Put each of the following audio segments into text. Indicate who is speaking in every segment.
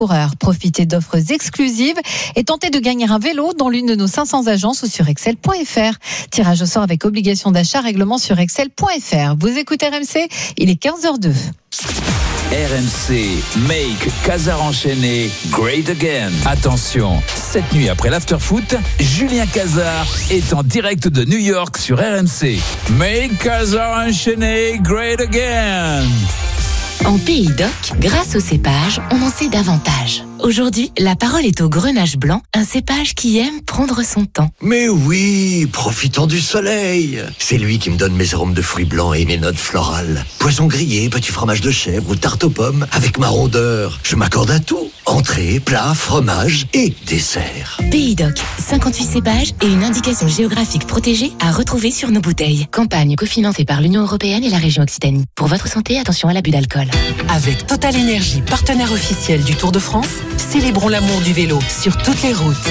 Speaker 1: coureurs. Profitez d'offres exclusives et tentez de gagner un vélo dans l'une de nos 500 agences ou sur excel.fr. Tirage au sort avec obligation d'achat, règlement sur excel.fr. Vous écoutez RMC, il est 15h02.
Speaker 2: RMC, make Casar enchaîné, great again. Attention, cette nuit après l'afterfoot, Julien Cazard est en direct de New York sur RMC. Make Casar enchaîné, great again.
Speaker 3: En Pays d'Oc, grâce au cépage, on en sait davantage. Aujourd'hui, la parole est au Grenache blanc, un cépage qui aime prendre son temps.
Speaker 4: Mais oui, profitons du soleil. C'est lui qui me donne mes arômes de fruits blancs et mes notes florales. Poisson grillé, petit fromage de chèvre ou tarte aux pommes avec ma rondeur. Je m'accorde à tout. Entrée, plat, fromage et dessert.
Speaker 3: Pays d'Oc, 58 cépages et une indication géographique protégée à retrouver sur nos bouteilles. Campagne cofinancée par l'Union européenne et la région Occitanie. Pour votre santé, attention à l'abus d'alcool.
Speaker 5: Avec Total Énergie, partenaire officiel du Tour de France, célébrons l'amour du vélo sur toutes les routes.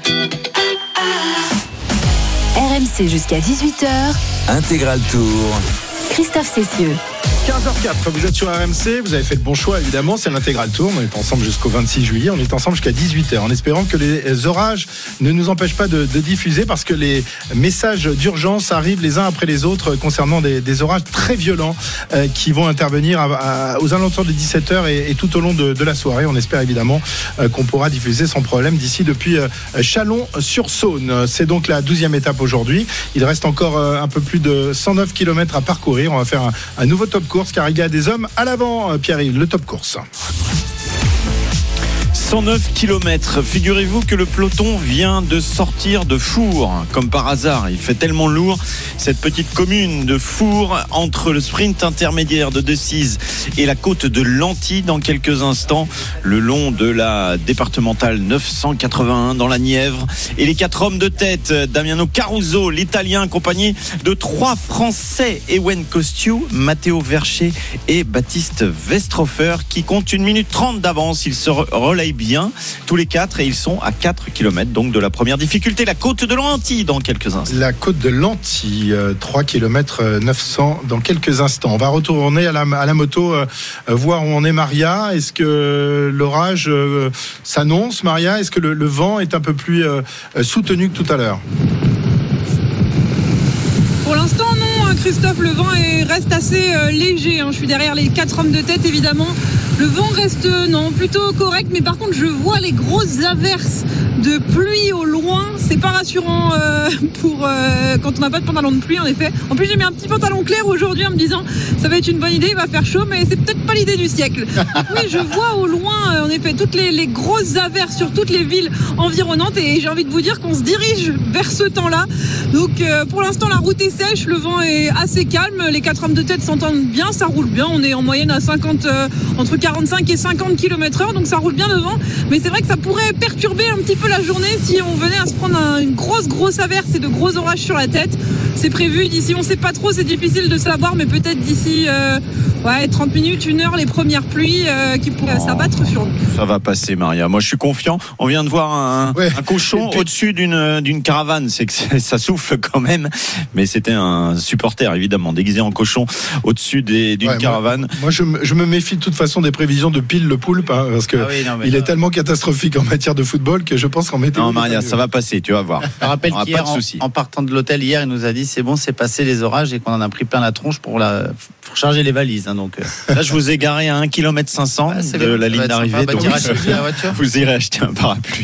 Speaker 1: RMC jusqu'à 18h.
Speaker 2: Intégral Tour.
Speaker 1: Christophe Cessieux.
Speaker 6: 15h04, vous êtes sur RMC, vous avez fait le bon choix évidemment, c'est l'intégral tour, on est ensemble jusqu'au 26 juillet, on est ensemble jusqu'à 18h en espérant que les orages ne nous empêchent pas de diffuser parce que les messages d'urgence arrivent les uns après les autres concernant des orages très violents qui vont intervenir aux alentours de 17h et tout au long de la soirée. On espère évidemment qu'on pourra diffuser sans problème d'ici depuis Chalon-sur-Saône. C'est donc la 12e étape aujourd'hui, il reste encore un peu plus de 109 km à parcourir, on va faire un nouveau top course car il y a des hommes à l'avant, Pierre-Yves, le top course.
Speaker 7: 109 km. Figurez-vous que le peloton vient de sortir de Four, comme par hasard. Il fait tellement lourd, cette petite commune de Four, entre le sprint intermédiaire de Decize et la côte de Lanty dans quelques instants, le long de la départementale 981 dans la Nièvre. Et les 4 hommes de tête, Damiano Caruso, l'Italien, accompagné de 3 Français, Ewen Costiu, Matteo Verché et Baptiste Westrofer, qui comptent 1 minute 30 d'avance. Ils se relayent bien tous les 4 et ils sont à 4 km donc de la première difficulté, la côte de Lanty dans quelques instants.
Speaker 6: La côte de Lanty, 3 km 900 dans quelques instants. On va retourner à la moto, voir où on est, Maria. Est-ce que l'orage s'annonce, Maria? Est-ce que le vent est un peu plus soutenu que tout à l'heure?
Speaker 8: Pour l'instant non, Christophe, le vent reste assez léger. Je suis derrière les 4 hommes de tête évidemment. Le vent reste plutôt correct, mais par contre je vois les grosses averses de pluie au loin. C'est pas rassurant pour quand on n'a pas de pantalon de pluie en effet. En plus j'ai mis un petit pantalon clair aujourd'hui en me disant ça va être une bonne idée, il va faire chaud, mais c'est peut-être pas l'idée du siècle. Oui, je vois au loin en effet toutes les grosses averses sur toutes les villes environnantes et j'ai envie de vous dire qu'on se dirige vers ce temps-là. Donc pour l'instant la route est sèche, le vent est assez calme, les 4 hommes de tête s'entendent bien, ça roule bien, on est en moyenne à 50 entre 45 et 50 km/h, donc ça roule bien devant, mais c'est vrai que ça pourrait perturber un petit peu la journée si on venait à se prendre une grosse averse et de gros orages sur la tête. C'est prévu d'ici, on sait pas trop, c'est difficile de savoir, mais peut-être d'ici 30 minutes, 1 heure, les premières pluies qui pourraient s'abattre sur nous.
Speaker 7: Ça va passer, Maria, moi je suis confiant. On vient de voir un cochon au-dessus d'une caravane, c'est que ça souffle quand même, mais c'était un supporter évidemment déguisé en cochon au-dessus d'une caravane.
Speaker 6: Moi je me méfie de toute façon des prévisions de Pile le Poulpe, parce que il est tellement catastrophique en matière de football que je pense qu'en météo.
Speaker 7: Non, Maria, ça va passer, tu vas voir.
Speaker 9: Je rappelle qu'hier, en partant de l'hôtel hier, il nous a dit c'est bon, c'est passé les orages et qu'on en a pris plein la tronche pour charger les valises. Donc
Speaker 7: là, je vous ai garé à 1,5 km de la ligne d'arrivée. Donc vous irez acheter un parapluie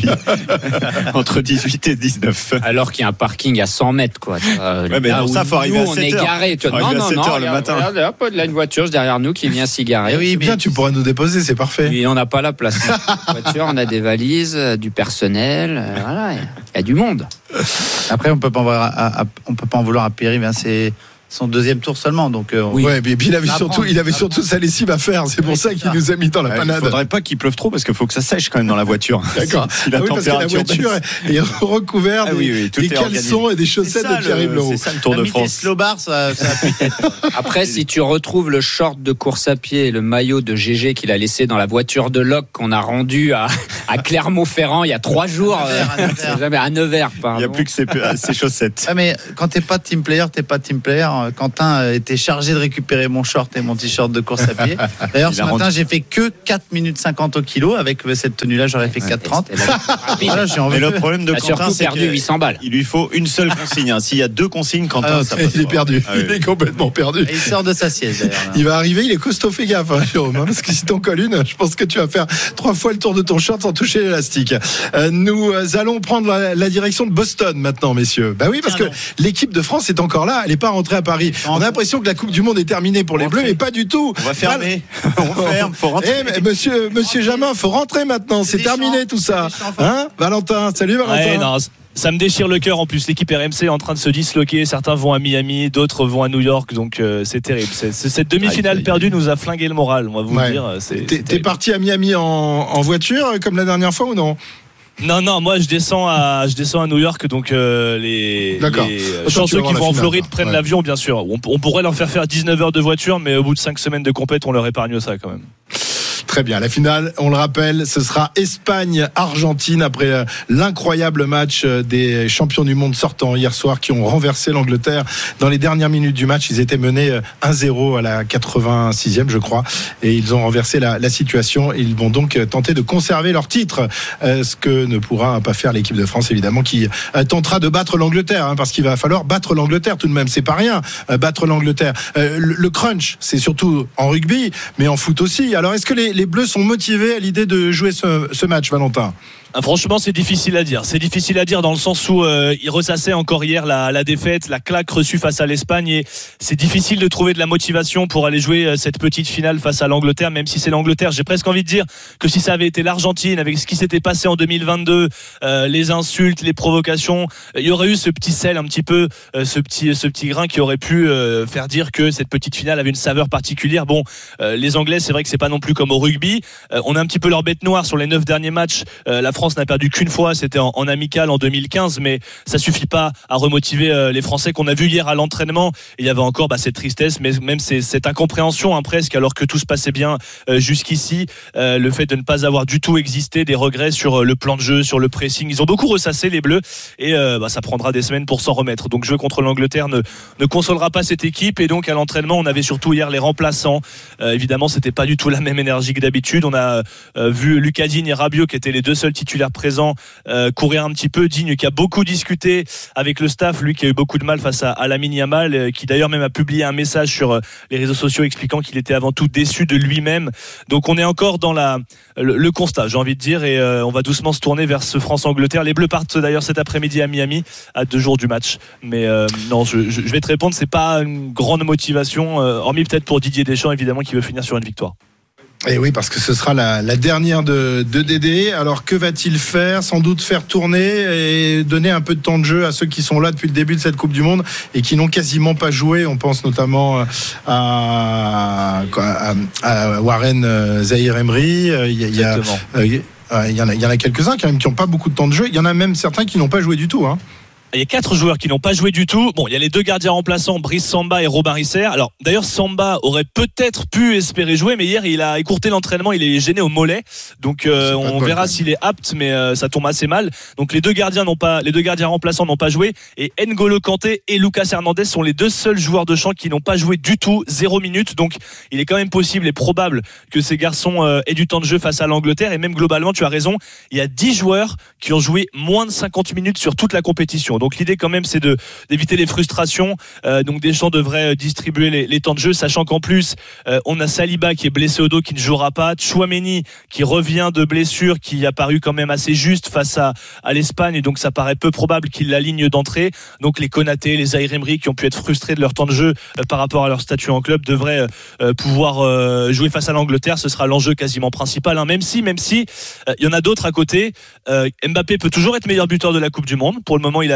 Speaker 7: entre 18 et 19.
Speaker 10: Alors qu'il y a un parking à 100 mètres, quoi.
Speaker 7: Mais pour ça, faut arriver à 7h.
Speaker 10: On est garé. Non,
Speaker 7: le matin.
Speaker 10: Il y a une voiture derrière nous qui vient s'y garer.
Speaker 6: Oui, bien, tu pourras nous déposer, c'est parfait.
Speaker 10: Et on n'a pas la place. Voiture, on a des valises, du personnel, voilà, il y a du monde.
Speaker 9: Après, on peut pas en vouloir à Pierre-Yves, c'est son 2e tour seulement, donc
Speaker 6: mais puis il avait surtout sa lessive à faire, c'est pour ça qu'il nous a mis dans la panade.
Speaker 7: Il faudrait pas qu'il pleuve trop parce qu'il faut que ça sèche quand même dans la voiture.
Speaker 6: D'accord. Parce que la voiture est recouverte des caleçons et des chaussettes de Pierre-Yves Leroux.
Speaker 7: C'est ça le Tour de France.
Speaker 9: Slowbar, ça
Speaker 10: Après, si tu retrouves le short de course à pied et le maillot de GG qu'il a laissé dans la voiture de Locke qu'on a rendu à à Clermont-Ferrand il y a 3 jours. C'est jamais à Nevers.
Speaker 7: Il n'y a plus que ses chaussettes.
Speaker 9: Ah, mais quand t'es pas team player, t'es pas team player. Quentin était chargé de récupérer mon short et mon t-shirt de course à pied. D'ailleurs, ce matin, j'ai fait que 4 minutes 50 au kilo. Avec cette tenue-là, j'aurais fait 4,30. Voilà,
Speaker 7: mais le problème de Quentin, c'est
Speaker 10: perdu 800 balles.
Speaker 7: Il lui faut une seule consigne. S'il y a 2 consignes, Quentin, ça passe.
Speaker 6: Il est perdu. Il est complètement perdu.
Speaker 9: Et il sort de sa sieste, d'ailleurs.
Speaker 6: Il va arriver, il est costaud, fais gaffe, Jérôme, parce que si t'en colles une, je pense que tu vas faire 3 fois le tour de ton short sans toucher l'élastique. Nous allons prendre la direction de Boston maintenant, messieurs. Bah oui, parce que l'équipe de France est encore là, elle n'est pas rentrée à Paris. On a l'impression que la Coupe du Monde est terminée pour les Bleus, mais pas du tout.
Speaker 7: On va fermer. On ferme, faut rentrer.
Speaker 6: Monsieur Jamin, faut rentrer maintenant, c'est terminé tout ça. Hein, Valentin, salut Valentin.
Speaker 11: Ouais, non, ça me déchire le cœur en plus. L'équipe RMC est en train de se disloquer. Certains vont à Miami, d'autres vont à New York. Donc c'est terrible. Cette demi-finale perdue nous a flingué le moral. On va vous le dire.
Speaker 6: T'es parti à Miami en voiture comme la dernière fois ou non?
Speaker 11: Non, moi je descends à New York, donc les chanceux qui vont en Floride prennent l'avion, bien sûr. On pourrait leur faire 19 heures de voiture, mais au bout de 5 semaines de compète, on leur épargne ça quand même.
Speaker 6: Très bien, la finale, on le rappelle, ce sera Espagne-Argentine après l'incroyable match des champions du monde sortants hier soir qui ont renversé l'Angleterre dans les dernières minutes du match. Ils étaient menés 1-0 à la 86e, je crois, et ils ont renversé la situation. Ils vont donc tenter de conserver leur titre, ce que ne pourra pas faire l'équipe de France, évidemment, qui tentera de battre l'Angleterre, parce qu'il va falloir battre l'Angleterre tout de même. C'est pas rien, battre l'Angleterre. Le crunch, c'est surtout en rugby, mais en foot aussi. Alors, est-ce que les Bleus sont motivés à l'idée de jouer ce match, Valentin?
Speaker 11: Franchement, c'est difficile à dire. C'est difficile à dire dans le sens où il ressassait encore hier la défaite, la claque reçue face à l'Espagne, et c'est difficile de trouver de la motivation pour aller jouer cette petite finale face à l'Angleterre, même si c'est l'Angleterre. J'ai presque envie de dire que si ça avait été l'Argentine, avec ce qui s'était passé en 2022, les insultes, les provocations, il y aurait eu ce petit sel un petit peu, ce petit grain qui aurait pu faire dire que cette petite finale avait une saveur particulière. Bon, les Anglais, c'est vrai que c'est pas non plus comme au rugby. On a un petit peu leur bête noire sur les 9 derniers matchs. La France n'a perdu qu'une fois, c'était en amical en 2015, mais ça suffit pas à remotiver les Français qu'on a vu hier à l'entraînement. Et il y avait encore cette tristesse, mais même cette incompréhension presque, alors que tout se passait bien jusqu'ici. Le fait de ne pas avoir du tout existé, des regrets sur le plan de jeu, sur le pressing. Ils ont beaucoup ressassé les Bleus, et ça prendra des semaines pour s'en remettre. Donc jouer contre l'Angleterre ne consolera pas cette équipe, et donc à l'entraînement on avait surtout hier les remplaçants. Évidemment, c'était pas du tout la même énergie que d'habitude. On a vu Lucas Digne et Rabiot, qui étaient les 2 seuls titulaires présents, courir un petit peu. Digne qui a beaucoup discuté avec le staff, lui qui a eu beaucoup de mal face à Lamine Yamal, qui d'ailleurs même a publié un message sur les réseaux sociaux expliquant qu'il était avant tout déçu de lui-même. Donc on est encore dans le constat, j'ai envie de dire, et on va doucement se tourner vers ce France-Angleterre. Les Bleus partent d'ailleurs cet après-midi à Miami, à 2 jours du match, mais non, je vais te répondre, c'est pas une grande motivation, hormis peut-être pour Didier Deschamps, évidemment, qui veut finir sur une victoire.
Speaker 6: Et oui, parce que ce sera la dernière de Dédé. Alors que va-t-il faire? Sans doute faire tourner et donner un peu de temps de jeu à ceux qui sont là depuis le début de cette Coupe du Monde et qui n'ont quasiment pas joué. On pense notamment à Warren Zaïre-Emery. Il y en a quelques-uns quand même qui n'ont pas beaucoup de temps de jeu. Il y en a même certains qui n'ont pas joué du tout,
Speaker 11: Il y a 4 joueurs qui n'ont pas joué du tout. Bon, il y a les 2 gardiens remplaçants, Brice Samba et Robin Risser. Alors, d'ailleurs, Samba aurait peut-être pu espérer jouer, mais hier, il a écourté l'entraînement, il est gêné au mollet. Donc, on verra s'il est apte, mais ça tombe assez mal. Donc, les deux gardiens remplaçants n'ont pas joué. Et N'Golo Kanté et Lucas Hernandez sont les 2 seuls joueurs de champ qui n'ont pas joué du tout, 0 minutes. Donc, il est quand même possible et probable que ces garçons aient du temps de jeu face à l'Angleterre. Et même globalement, tu as raison, il y a 10 joueurs qui ont joué moins de 50 minutes sur toute la compétition. Donc l'idée quand même, c'est d'éviter les frustrations. Donc Deschamps devrait distribuer les temps de jeu, sachant qu'en plus on a Saliba qui est blessé au dos, qui ne jouera pas, Tchouaméni qui revient de blessure, qui a paru quand même assez juste face à l'Espagne, et donc ça paraît peu probable qu'il l'aligne d'entrée. Donc les Konaté, les Zaïre-Emery qui ont pu être frustrés de leur temps de jeu par rapport à leur statut en club devraient pouvoir jouer face à l'Angleterre. Ce sera l'enjeu quasiment principal, même si il y en a d'autres à côté. Mbappé peut toujours être meilleur buteur de la Coupe du Monde. Pour le moment, il a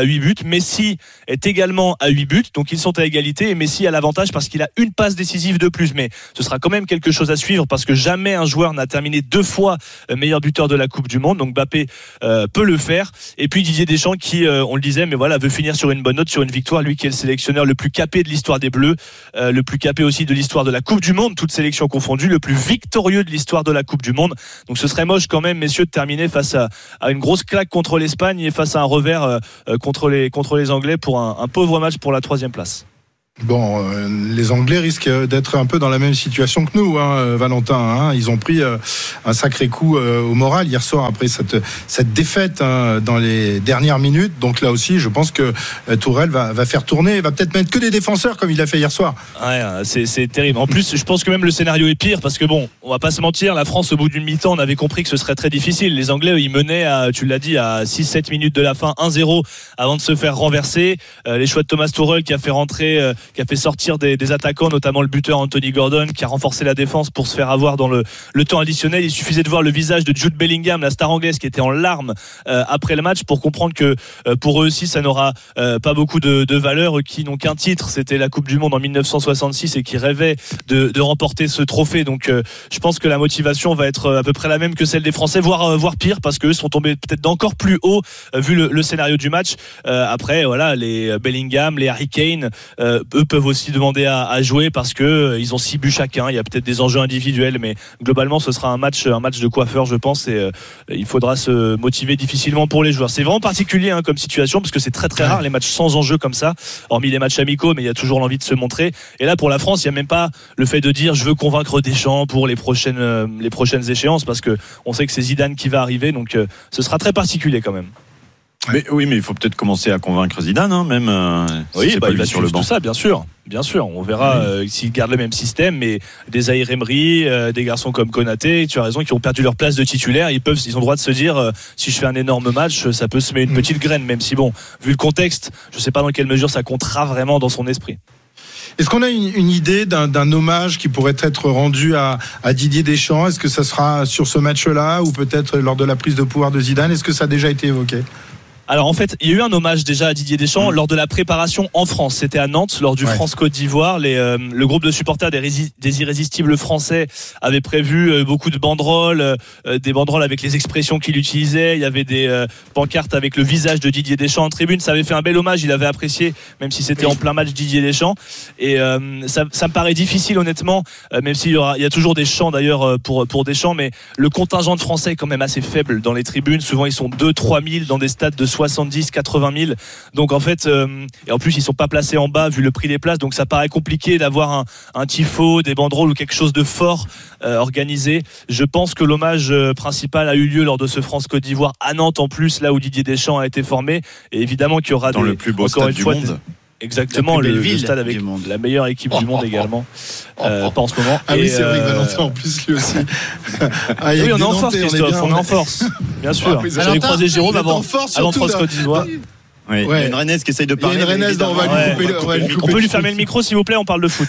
Speaker 11: 8 buts. Messi est également à 8 buts, donc ils sont à égalité et Messi a l'avantage parce qu'il a une passe décisive de plus. Mais ce sera quand même quelque chose à suivre parce que jamais un joueur n'a terminé 2 fois meilleur buteur de la Coupe du Monde. Donc Mbappé peut le faire. Et puis Didier Deschamps qui, on le disait, mais voilà, veut finir sur une bonne note, sur une victoire. Lui qui est le sélectionneur le plus capé de l'histoire des Bleus, le plus capé aussi de l'histoire de la Coupe du Monde, toutes sélections confondues, le plus victorieux de l'histoire de la Coupe du Monde. Donc ce serait moche quand même, messieurs, de terminer face à une grosse claque contre l'Espagne et face à un revers contre les Anglais pour un pauvre match pour la 3e place.
Speaker 6: Bon, les Anglais risquent d'être un peu dans la même situation que nous, Valentin. Hein. Ils ont pris un sacré coup au moral hier soir après cette défaite dans les dernières minutes. Donc là aussi, je pense que Tourelle va faire tourner. Il va peut-être mettre que des défenseurs comme il l'a fait hier soir.
Speaker 11: Ouais, c'est terrible. En plus, je pense que même le scénario est pire parce que bon, on va pas se mentir, la France au bout d'une mi-temps, on avait compris que ce serait très difficile. Les Anglais, ils menaient, tu l'as dit, à 6-7 minutes de la fin, 1-0 avant de se faire renverser. Les choix de Thomas Tuchel qui a fait sortir des attaquants, notamment le buteur Anthony Gordon, qui a renforcé la défense pour se faire avoir dans le temps additionnel. Il suffisait de voir le visage de Jude Bellingham, la star anglaise, qui était en larmes après le match pour comprendre que pour eux aussi ça n'aura pas beaucoup de valeur, qui n'ont qu'un titre, c'était la Coupe du Monde en 1966 et qui rêvaient de remporter ce trophée. Donc je pense que la motivation va être à peu près la même que celle des Français, voire pire, parce qu'eux sont tombés peut-être d'encore plus haut vu le scénario du match. Après voilà, les Bellingham, les Harry Kane, eux peuvent aussi demander à jouer parce que ils ont 6 buts chacun. Il y a peut-être des enjeux individuels, mais globalement ce sera un match de coiffeur, je pense, et il faudra se motiver difficilement pour les joueurs. C'est vraiment particulier comme situation parce que c'est très très rare les matchs sans enjeu comme ça, hormis les matchs amicaux, mais il y a toujours l'envie de se montrer. Et là pour la France, il n'y a même pas le fait de dire je veux convaincre Deschamps pour les prochaines échéances, parce que on sait que c'est Zidane qui va arriver, donc ce sera très particulier quand même.
Speaker 7: Mais il faut peut-être commencer à convaincre Zidane, même.
Speaker 11: Oui, il va sur le banc. Tout ça, bien sûr. On verra s'il garde le même système, mais des Zaïre Emery, des garçons comme Konaté, tu as raison, qui ont perdu leur place de titulaire, ils ont le droit de se dire si je fais un énorme match, ça peut semer une petite graine, même si bon, vu le contexte, je ne sais pas dans quelle mesure ça comptera vraiment dans son esprit.
Speaker 6: Est-ce qu'on a une idée d'un hommage qui pourrait être rendu à Didier Deschamps? Est-ce que ça sera sur ce match-là ou peut-être lors de la prise de pouvoir de Zidane? Est-ce que ça a déjà été évoqué?
Speaker 11: Alors en fait, il y a eu un hommage déjà à Didier Deschamps lors de la préparation en France. C'était à Nantes, lors du France-Côte d'Ivoire. Le groupe de supporters des Irrésistibles français avait prévu beaucoup de banderoles, des banderoles avec les expressions qu'il utilisait. Il y avait des pancartes avec le visage de Didier Deschamps en tribune. Ça avait fait un bel hommage, il avait apprécié, même si c'était en plein match Didier Deschamps. Et ça me paraît difficile honnêtement, même s'il y a toujours des chants d'ailleurs pour Deschamps, mais le contingent de Français est quand même assez faible dans les tribunes. Souvent ils sont 2-3 000 dans des stades de 70-80 000. Donc en fait, et en plus ils sont pas placés en bas vu le prix des places, donc ça paraît compliqué d'avoir un tifo, des banderoles ou quelque chose de fort organisé. Je pense que l'hommage principal a eu lieu lors de ce France-Côte d'Ivoire à Nantes en plus, là où Didier Deschamps a été formé, et évidemment qu'il y aura
Speaker 7: dans le plus beau stade du monde.
Speaker 11: Exactement, le stade avec la meilleure équipe du monde également. Pas en ce moment.
Speaker 6: Ah oui, c'est vrai que Valentin en plus lui aussi.
Speaker 11: Oui, on est en force, Christophe, on est en force. Bien sûr. J'avais croisé Jérôme avant France-Côte d'Ivoire.
Speaker 7: Oui, il y a une Rennaise qui essaye de parler.
Speaker 6: Il y a une Rennaise, on va lui couper.
Speaker 11: On peut lui fermer le micro s'il vous plaît, on parle de foot.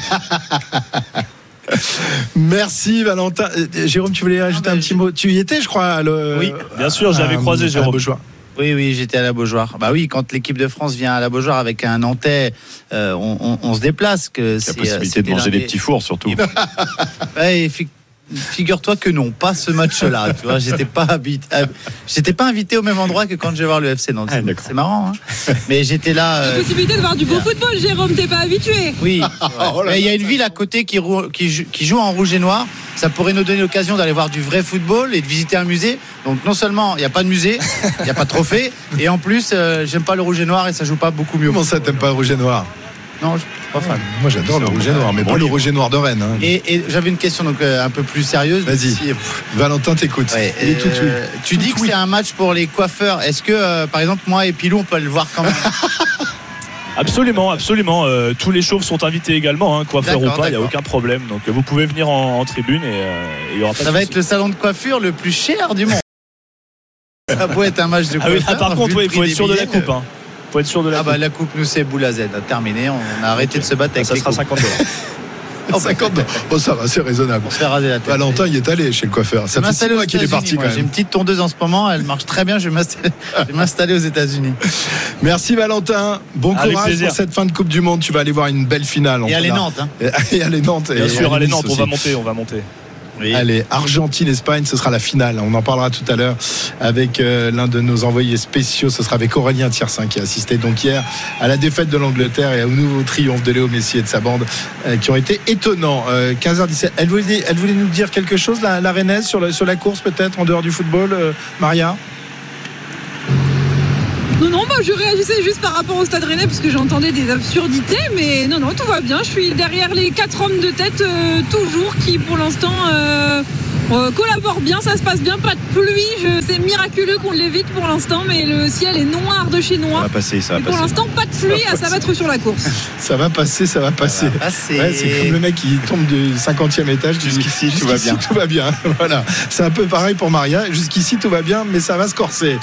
Speaker 6: Merci Valentin. Jérôme, tu voulais ajouter un petit mot? Tu y étais, je crois.
Speaker 11: Oui, bien sûr, j'avais croisé Jérôme.
Speaker 9: Oui, j'étais à la Beaujoire. Bah oui, quand l'équipe de France vient à la Beaujoire avec un Nantais, on se déplace.
Speaker 7: La possibilité de manger des petits fours surtout.
Speaker 9: Ouais, figure-toi que non, pas ce match-là. Tu vois, j'étais pas invité au même endroit que quand je vais voir le FC Nantes. C'est marrant, hein. Mais j'étais là.
Speaker 8: La possibilité de voir du beau football, Jérôme, t'es pas habitué.
Speaker 9: Oui. Mais il y a une ville à côté qui joue en rouge et noir. Ça pourrait nous donner l'occasion d'aller voir du vrai football et de visiter un musée. Donc non seulement il n'y a pas de musée, il n'y a pas de trophée, et en plus j'aime pas le rouge et noir et ça joue pas beaucoup mieux.
Speaker 6: Comment ça, t'aimes pas le rouge et noir?
Speaker 9: Non, je suis pas fan.
Speaker 6: Moi j'adore le rouge et noir, mais pas le rouge et noir de Rennes. Hein.
Speaker 9: Et j'avais une question donc un peu plus sérieuse.
Speaker 6: Vas-y, Valentin t'écoute.
Speaker 9: Tu dis que c'est un match pour les coiffeurs. Est-ce que par exemple moi et Pilou on peut le voir quand même?
Speaker 11: Absolument. Tous les chauves sont invités également, coiffeurs ou pas, il n'y a aucun problème. Donc vous pouvez venir en tribune et il y aura pas de souci.
Speaker 9: Ça va être le salon de coiffure le plus cher du monde. Ça peut être un match de coiffeur.
Speaker 11: Ah oui, par contre, il faut être sûr de la coupe. Faut être sûr de la coupe.
Speaker 9: La coupe, nous c'est boule à Z. Terminé, on a arrêté de se battre avec
Speaker 11: ça sera 50 $.
Speaker 6: 50 ans. Bon, ça va, c'est raisonnable.
Speaker 9: On se fait raser la tête.
Speaker 6: Valentin, il est allé chez le coiffeur. Ça fait 6 mois qu'il est parti quand même.
Speaker 9: J'ai une petite tondeuse en ce moment, elle marche très bien. Je vais m'installer aux États-Unis.
Speaker 6: Merci Valentin. Bon courage pour cette fin de Coupe du Monde. Tu vas aller voir une belle finale.
Speaker 9: Et aller Nantes.
Speaker 6: Et aller Nantes.
Speaker 11: Bien sûr, aller Nantes. On va monter.
Speaker 6: Oui. Allez, Argentine-Espagne, ce sera la finale. On en parlera tout à l'heure avec l'un de nos envoyés spéciaux. Ce sera avec Aurélien Thiersin qui a assisté donc hier à la défaite de l'Angleterre et au nouveau triomphe de Léo Messi et de sa bande qui ont été étonnants. 15h17. Elle voulait nous dire quelque chose, la Rennaise, sur la course peut-être, en dehors du football, Maria?
Speaker 8: Non, je réagissais juste par rapport au Stade Rennais parce que j'entendais des absurdités, mais non, tout va bien. Je suis derrière les 4 hommes de tête toujours qui, pour l'instant, collaborent bien. Ça se passe bien, pas de pluie. C'est miraculeux qu'on l'évite pour l'instant, mais le ciel est noir de chez noir.
Speaker 7: Ça va passer.
Speaker 8: Pour l'instant, pas de pluie à s'abattre sur la course.
Speaker 6: Ça va passer. Ouais, c'est comme le mec qui tombe du 50e étage.
Speaker 7: Jusqu'ici, tout va bien.
Speaker 6: Voilà. C'est un peu pareil pour Maria. Jusqu'ici, tout va bien, mais ça va se corser.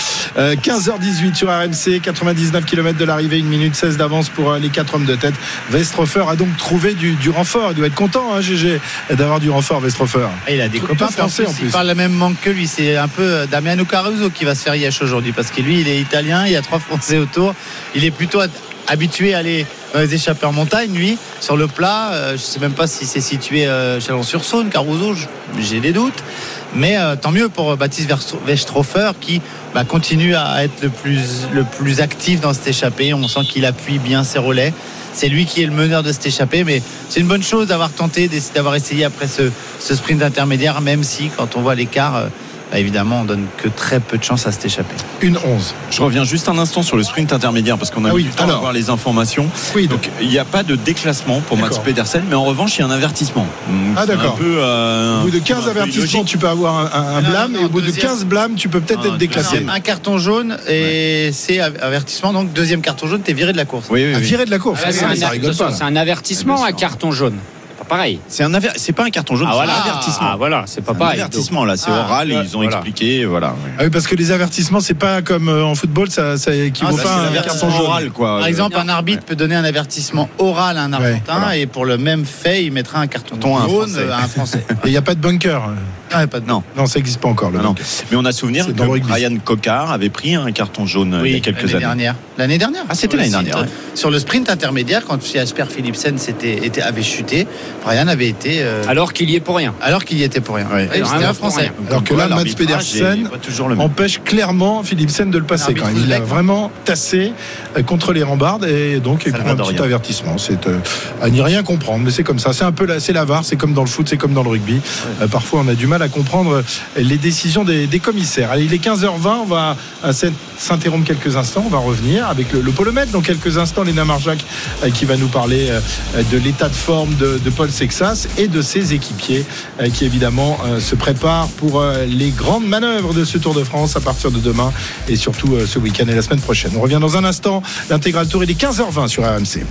Speaker 6: 15h18 sur RMC, 99 km de l'arrivée, 1 minute 16 d'avance pour les 4 hommes de tête. Westrhofer a donc trouvé du renfort. Il doit être content, GG, d'avoir du renfort, Westrhofer.
Speaker 9: Il a des copains français en plus. Il parle le même manque que lui. C'est un peu Damiano Caruso qui va se faire yesh aujourd'hui parce que lui, il est italien. Il y a 3 Français autour. Il est plutôt habitué à aller dans les échappées en montagne, lui, sur le plat. Je ne sais même pas si c'est situé Chalon-sur-Saône, Caruso. J'ai des doutes. Mais tant mieux pour Baptiste Westrhofer qui continue à être le plus actif dans cette échappée. On sent qu'il appuie bien ses relais. C'est lui qui est le meneur de cette échappée, mais c'est une bonne chose d'avoir tenté, d'avoir essayé après ce sprint intermédiaire, même si quand on voit l'écart, évidemment on donne que très peu de chance à cette échappée.
Speaker 6: 1-11.
Speaker 7: Je reviens juste un instant sur le sprint intermédiaire parce qu'on a eu le temps d'avoir les informations.
Speaker 6: Oui,
Speaker 7: donc il n'y a pas de déclassement pour Mats Pedersen, mais en revanche il y a un avertissement.
Speaker 6: D'accord.
Speaker 7: Au
Speaker 6: bout de 15 avertissements tu peux avoir un blâme, et au bout de 15 blâmes tu peux peut-être être déclassé.
Speaker 9: Un carton jaune et c'est avertissement, donc deuxième carton jaune, t'es viré de la course.
Speaker 6: Viré de la course.
Speaker 10: Ça rigole pas. C'est un avertissement, un carton jaune. Pareil.
Speaker 7: C'est pas un carton jaune, c'est un avertissement.
Speaker 10: C'est pas pareil.
Speaker 7: Un avertissement là, c'est oral, ils ont expliqué, voilà.
Speaker 6: Ah oui, parce que les avertissements, c'est pas comme en football, ça équivaut pas à un carton jaune
Speaker 7: oral, quoi.
Speaker 9: Par exemple, un arbitre peut donner un avertissement oral à un Argentin et pour le même fait, il mettra un carton jaune à un Français.
Speaker 6: Et il n'y a pas de bunker.
Speaker 9: Non,
Speaker 6: ça n'existe pas encore.
Speaker 7: Mais on a souvenir que Ryan Coquard avait pris un carton jaune il y a quelques années.
Speaker 9: L'année dernière.
Speaker 7: Ah, c'était l'année dernière.
Speaker 9: Sur le sprint intermédiaire, quand Jasper Philipsen avait chuté, Ryan avait été.
Speaker 10: Alors qu'il y est pour rien.
Speaker 9: C'était un Français.
Speaker 6: Alors que là, Mats Pedersen empêche clairement Philipsen de le passer quand même. Il a vraiment tassé contre les rambardes et donc il prend un petit avertissement. C'est à n'y rien comprendre, mais c'est comme ça. C'est la VAR, c'est comme dans le foot, c'est comme dans le rugby. Parfois, on a du mal à comprendre les décisions des commissaires. Allez, il est 15h20, on va s'interrompre quelques instants, on va revenir avec le polomètre dans quelques instants, Léna Marjac qui va nous parler de l'état de forme de Paul Sexas et de ses équipiers qui évidemment se préparent pour les grandes manœuvres de ce Tour de France à partir de demain et surtout ce week-end et la semaine prochaine. On revient dans un instant, l'intégral tour, il est 15h20 sur RMC.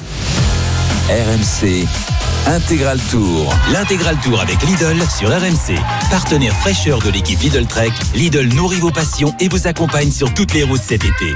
Speaker 2: RMC Intégral Tour.
Speaker 12: L'Intégral Tour avec Lidl sur RMC. Partenaire fraîcheur de l'équipe Lidl Trek, Lidl nourrit vos passions et vous accompagne sur toutes les routes cet été.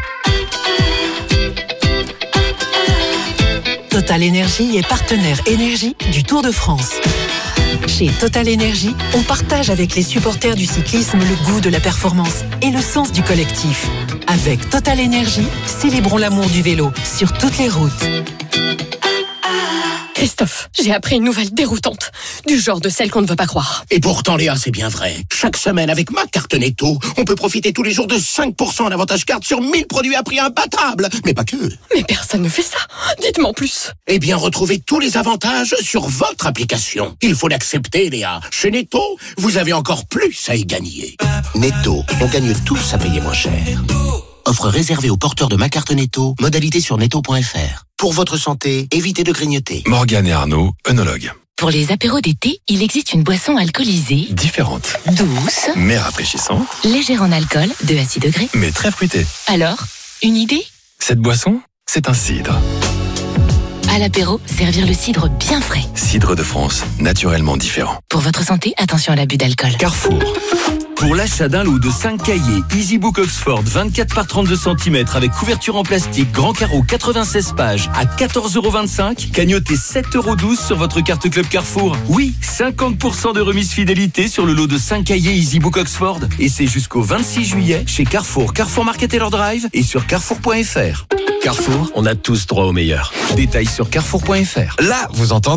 Speaker 5: Total Énergie est partenaire énergie du Tour de France. Chez Total Énergie, on partage avec les supporters du cyclisme le goût de la performance et le sens du collectif. Avec Total Énergie, célébrons l'amour du vélo sur toutes les routes.
Speaker 13: Christophe, j'ai appris une nouvelle déroutante, du genre de celle qu'on ne veut pas croire.
Speaker 14: Et pourtant, Léa, c'est bien vrai. Chaque semaine, avec ma carte Netto, on peut profiter tous les jours de 5% en avantage carte sur 1000 produits à prix imbattable. Mais pas que.
Speaker 13: Mais personne ne fait ça. Dites-moi en plus.
Speaker 14: Eh bien, retrouvez tous les avantages sur votre application. Il faut l'accepter, Léa. Chez Netto, vous avez encore plus à y gagner. Netto, on gagne tous à payer moins cher. Offre réservée aux porteurs de ma carte Netto. Modalité sur netto.fr. Pour votre santé, évitez de grignoter.
Speaker 15: Morgane et Arnaud, œnologues.
Speaker 3: Pour les apéros d'été, il existe une boisson alcoolisée.
Speaker 15: Différente.
Speaker 3: Douce.
Speaker 15: Mais rafraîchissante.
Speaker 3: Légère en alcool, de à 6 degrés.
Speaker 15: Mais très fruitée.
Speaker 3: Alors, une idée ?
Speaker 15: Cette boisson, c'est un cidre.
Speaker 3: À l'apéro, servir le cidre bien frais.
Speaker 15: Cidre de France, naturellement différent.
Speaker 3: Pour votre santé, attention à l'abus d'alcool.
Speaker 15: Carrefour.
Speaker 16: Pour l'achat d'un lot de 5 cahiers EasyBook Oxford 24 par 32 cm avec couverture en plastique, grand carreau 96 pages à 14,25 €, cagnotez 7,12 € sur votre carte Club Carrefour. Oui, 50% de remise fidélité sur le lot de 5 cahiers EasyBook Oxford. Et c'est jusqu'au 26 juillet chez Carrefour, Carrefour Market et leur Drive et sur carrefour.fr. Carrefour, on a tous droit au meilleur. Détails sur carrefour.fr.
Speaker 17: Là, vous entendez ?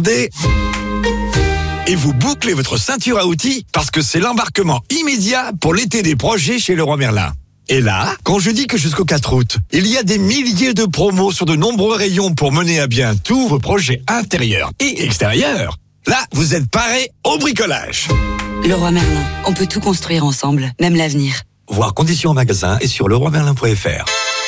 Speaker 17: Et vous bouclez votre ceinture à outils parce que c'est l'embarquement immédiat pour l'été des projets chez Leroy Merlin. Et là, quand je dis que jusqu'au 4 août, il y a des milliers de promos sur de nombreux rayons pour mener à bien tous vos projets intérieurs et extérieurs, là, vous êtes parés au bricolage.
Speaker 18: Leroy Merlin, on peut tout construire ensemble, même l'avenir.
Speaker 17: Voir conditions en magasin et sur leroymerlin.fr.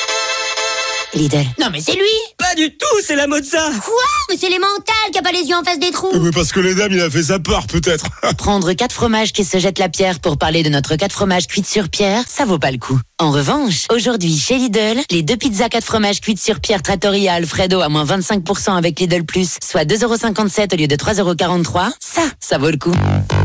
Speaker 18: Lidl.
Speaker 19: Non mais c'est lui.
Speaker 18: Pas du tout, c'est la Mozza.
Speaker 19: Quoi? Mais c'est les mentales qui a pas les yeux en face des trous.
Speaker 17: Mais parce que les dames, il a fait sa peur peut-être.
Speaker 18: Prendre 4 fromages qui se jettent la pierre pour parler de notre 4 fromages cuites sur pierre, ça vaut pas le coup. En revanche, aujourd'hui chez Lidl, les 2 pizzas 4 fromages cuites sur pierre Trattoria Alfredo à moins 25% avec Lidl Plus, soit 2,57 € au lieu de 3,43 €, ça vaut le coup.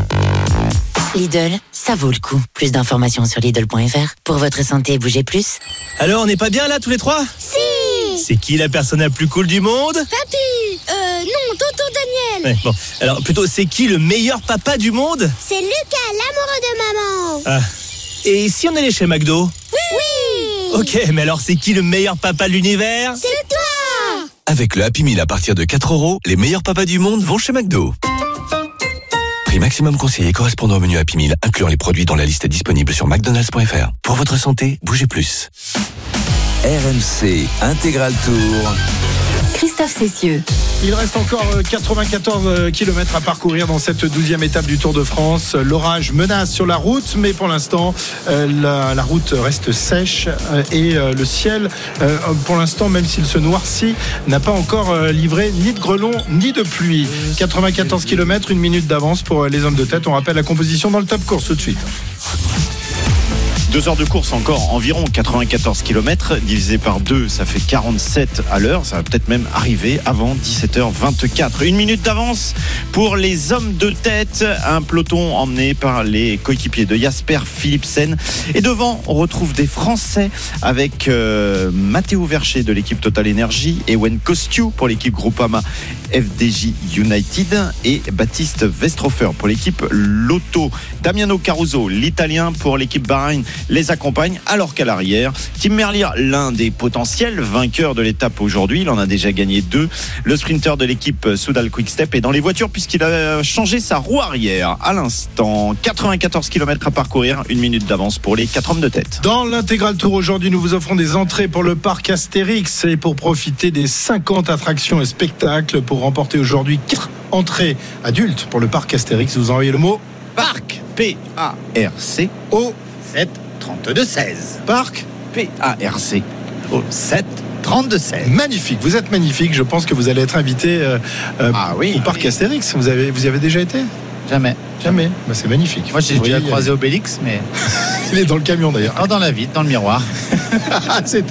Speaker 18: Lidl, ça vaut le coup. Plus d'informations sur Lidl.fr. Pour votre santé, bougez plus.
Speaker 11: Alors, on n'est pas bien là tous les trois?
Speaker 19: Si.
Speaker 11: C'est qui la personne la plus cool du monde?
Speaker 19: Papy. Non, tonton Daniel.
Speaker 11: Ouais, bon, alors plutôt, c'est qui le meilleur papa du monde?
Speaker 19: C'est Lucas, l'amoureux de maman.
Speaker 11: Ah. Et si on allait chez McDo?
Speaker 19: Oui.
Speaker 11: Ok, mais alors c'est qui le meilleur papa de l'univers?
Speaker 19: C'est toi.
Speaker 12: Avec le Happy Meal à partir de 4 €, les meilleurs papas du monde vont chez McDo. Prix maximum conseillé correspondant au menu Happy Meal, incluant les produits dans la liste disponible sur McDonald's.fr. Pour votre santé, bougez plus.
Speaker 2: RMC Intégral Tour.
Speaker 1: Christophe Cessieux.
Speaker 6: Il reste encore 94 km à parcourir dans cette 12e étape du Tour de France. L'orage menace sur la route, mais pour l'instant, la route reste sèche et le ciel, pour l'instant, même s'il se noircit, n'a pas encore livré ni de grêlons ni de pluie. 94 km, 1 minute d'avance pour les hommes de tête. On rappelle la composition dans le top course tout de suite.
Speaker 7: 2 heures de course encore, environ 94 km, divisé par 2, ça fait 47 à l'heure. Ça va peut-être même arriver avant 17h24. 1 minute d'avance pour les hommes de tête. Un peloton emmené par les coéquipiers de Jasper Philipsen. Et devant, on retrouve des Français avec Matteo Vercher de l'équipe Total Energy, Ewen Kostiou pour l'équipe Groupama FDJ United et Baptiste Westrofer pour l'équipe Lotto. Damiano Caruso, l'Italien pour l'équipe Bahreïn, les accompagne, alors qu'à l'arrière, Tim Merlier, l'un des potentiels vainqueurs de l'étape aujourd'hui, il en a déjà gagné 2. Le sprinter de l'équipe Soudal Quick-Step est dans les voitures puisqu'il a changé sa roue arrière à l'instant. 94 km à parcourir, 1 minute d'avance pour les 4 hommes de tête.
Speaker 6: Dans l'intégral tour aujourd'hui, nous vous offrons des entrées pour le parc Astérix et pour profiter des 50 attractions et spectacles. Pour remporter aujourd'hui 4 entrées adultes pour le parc Astérix, vous envoyez le mot
Speaker 7: Parc, P-A-R-C,
Speaker 9: au 7 32 16.
Speaker 7: Parc, P-A-R-C, au 7 32 16.
Speaker 6: Magnifique, vous êtes magnifique. Je pense que vous allez être invité au parc Astérix. Vous y avez déjà été?
Speaker 9: Jamais.
Speaker 6: Jamais. Bah, c'est magnifique.
Speaker 9: Moi, j'ai déjà croisé Obélix, mais
Speaker 6: il est dans le camion d'ailleurs.
Speaker 9: Oh, dans la vitre, dans le miroir.
Speaker 6: c'est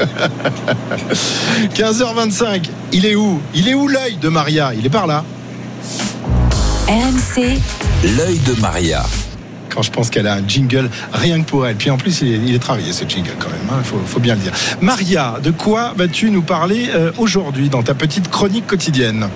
Speaker 6: 15h25. Il est où l'œil de Maria? Il est par là.
Speaker 1: RMC.
Speaker 2: L'œil de Maria.
Speaker 6: Quand je pense qu'elle a un jingle rien que pour elle. Puis en plus, il est travaillé ce jingle quand même. Hein, faut bien le dire. Maria, de quoi vas-tu nous parler aujourd'hui dans ta petite chronique quotidienne?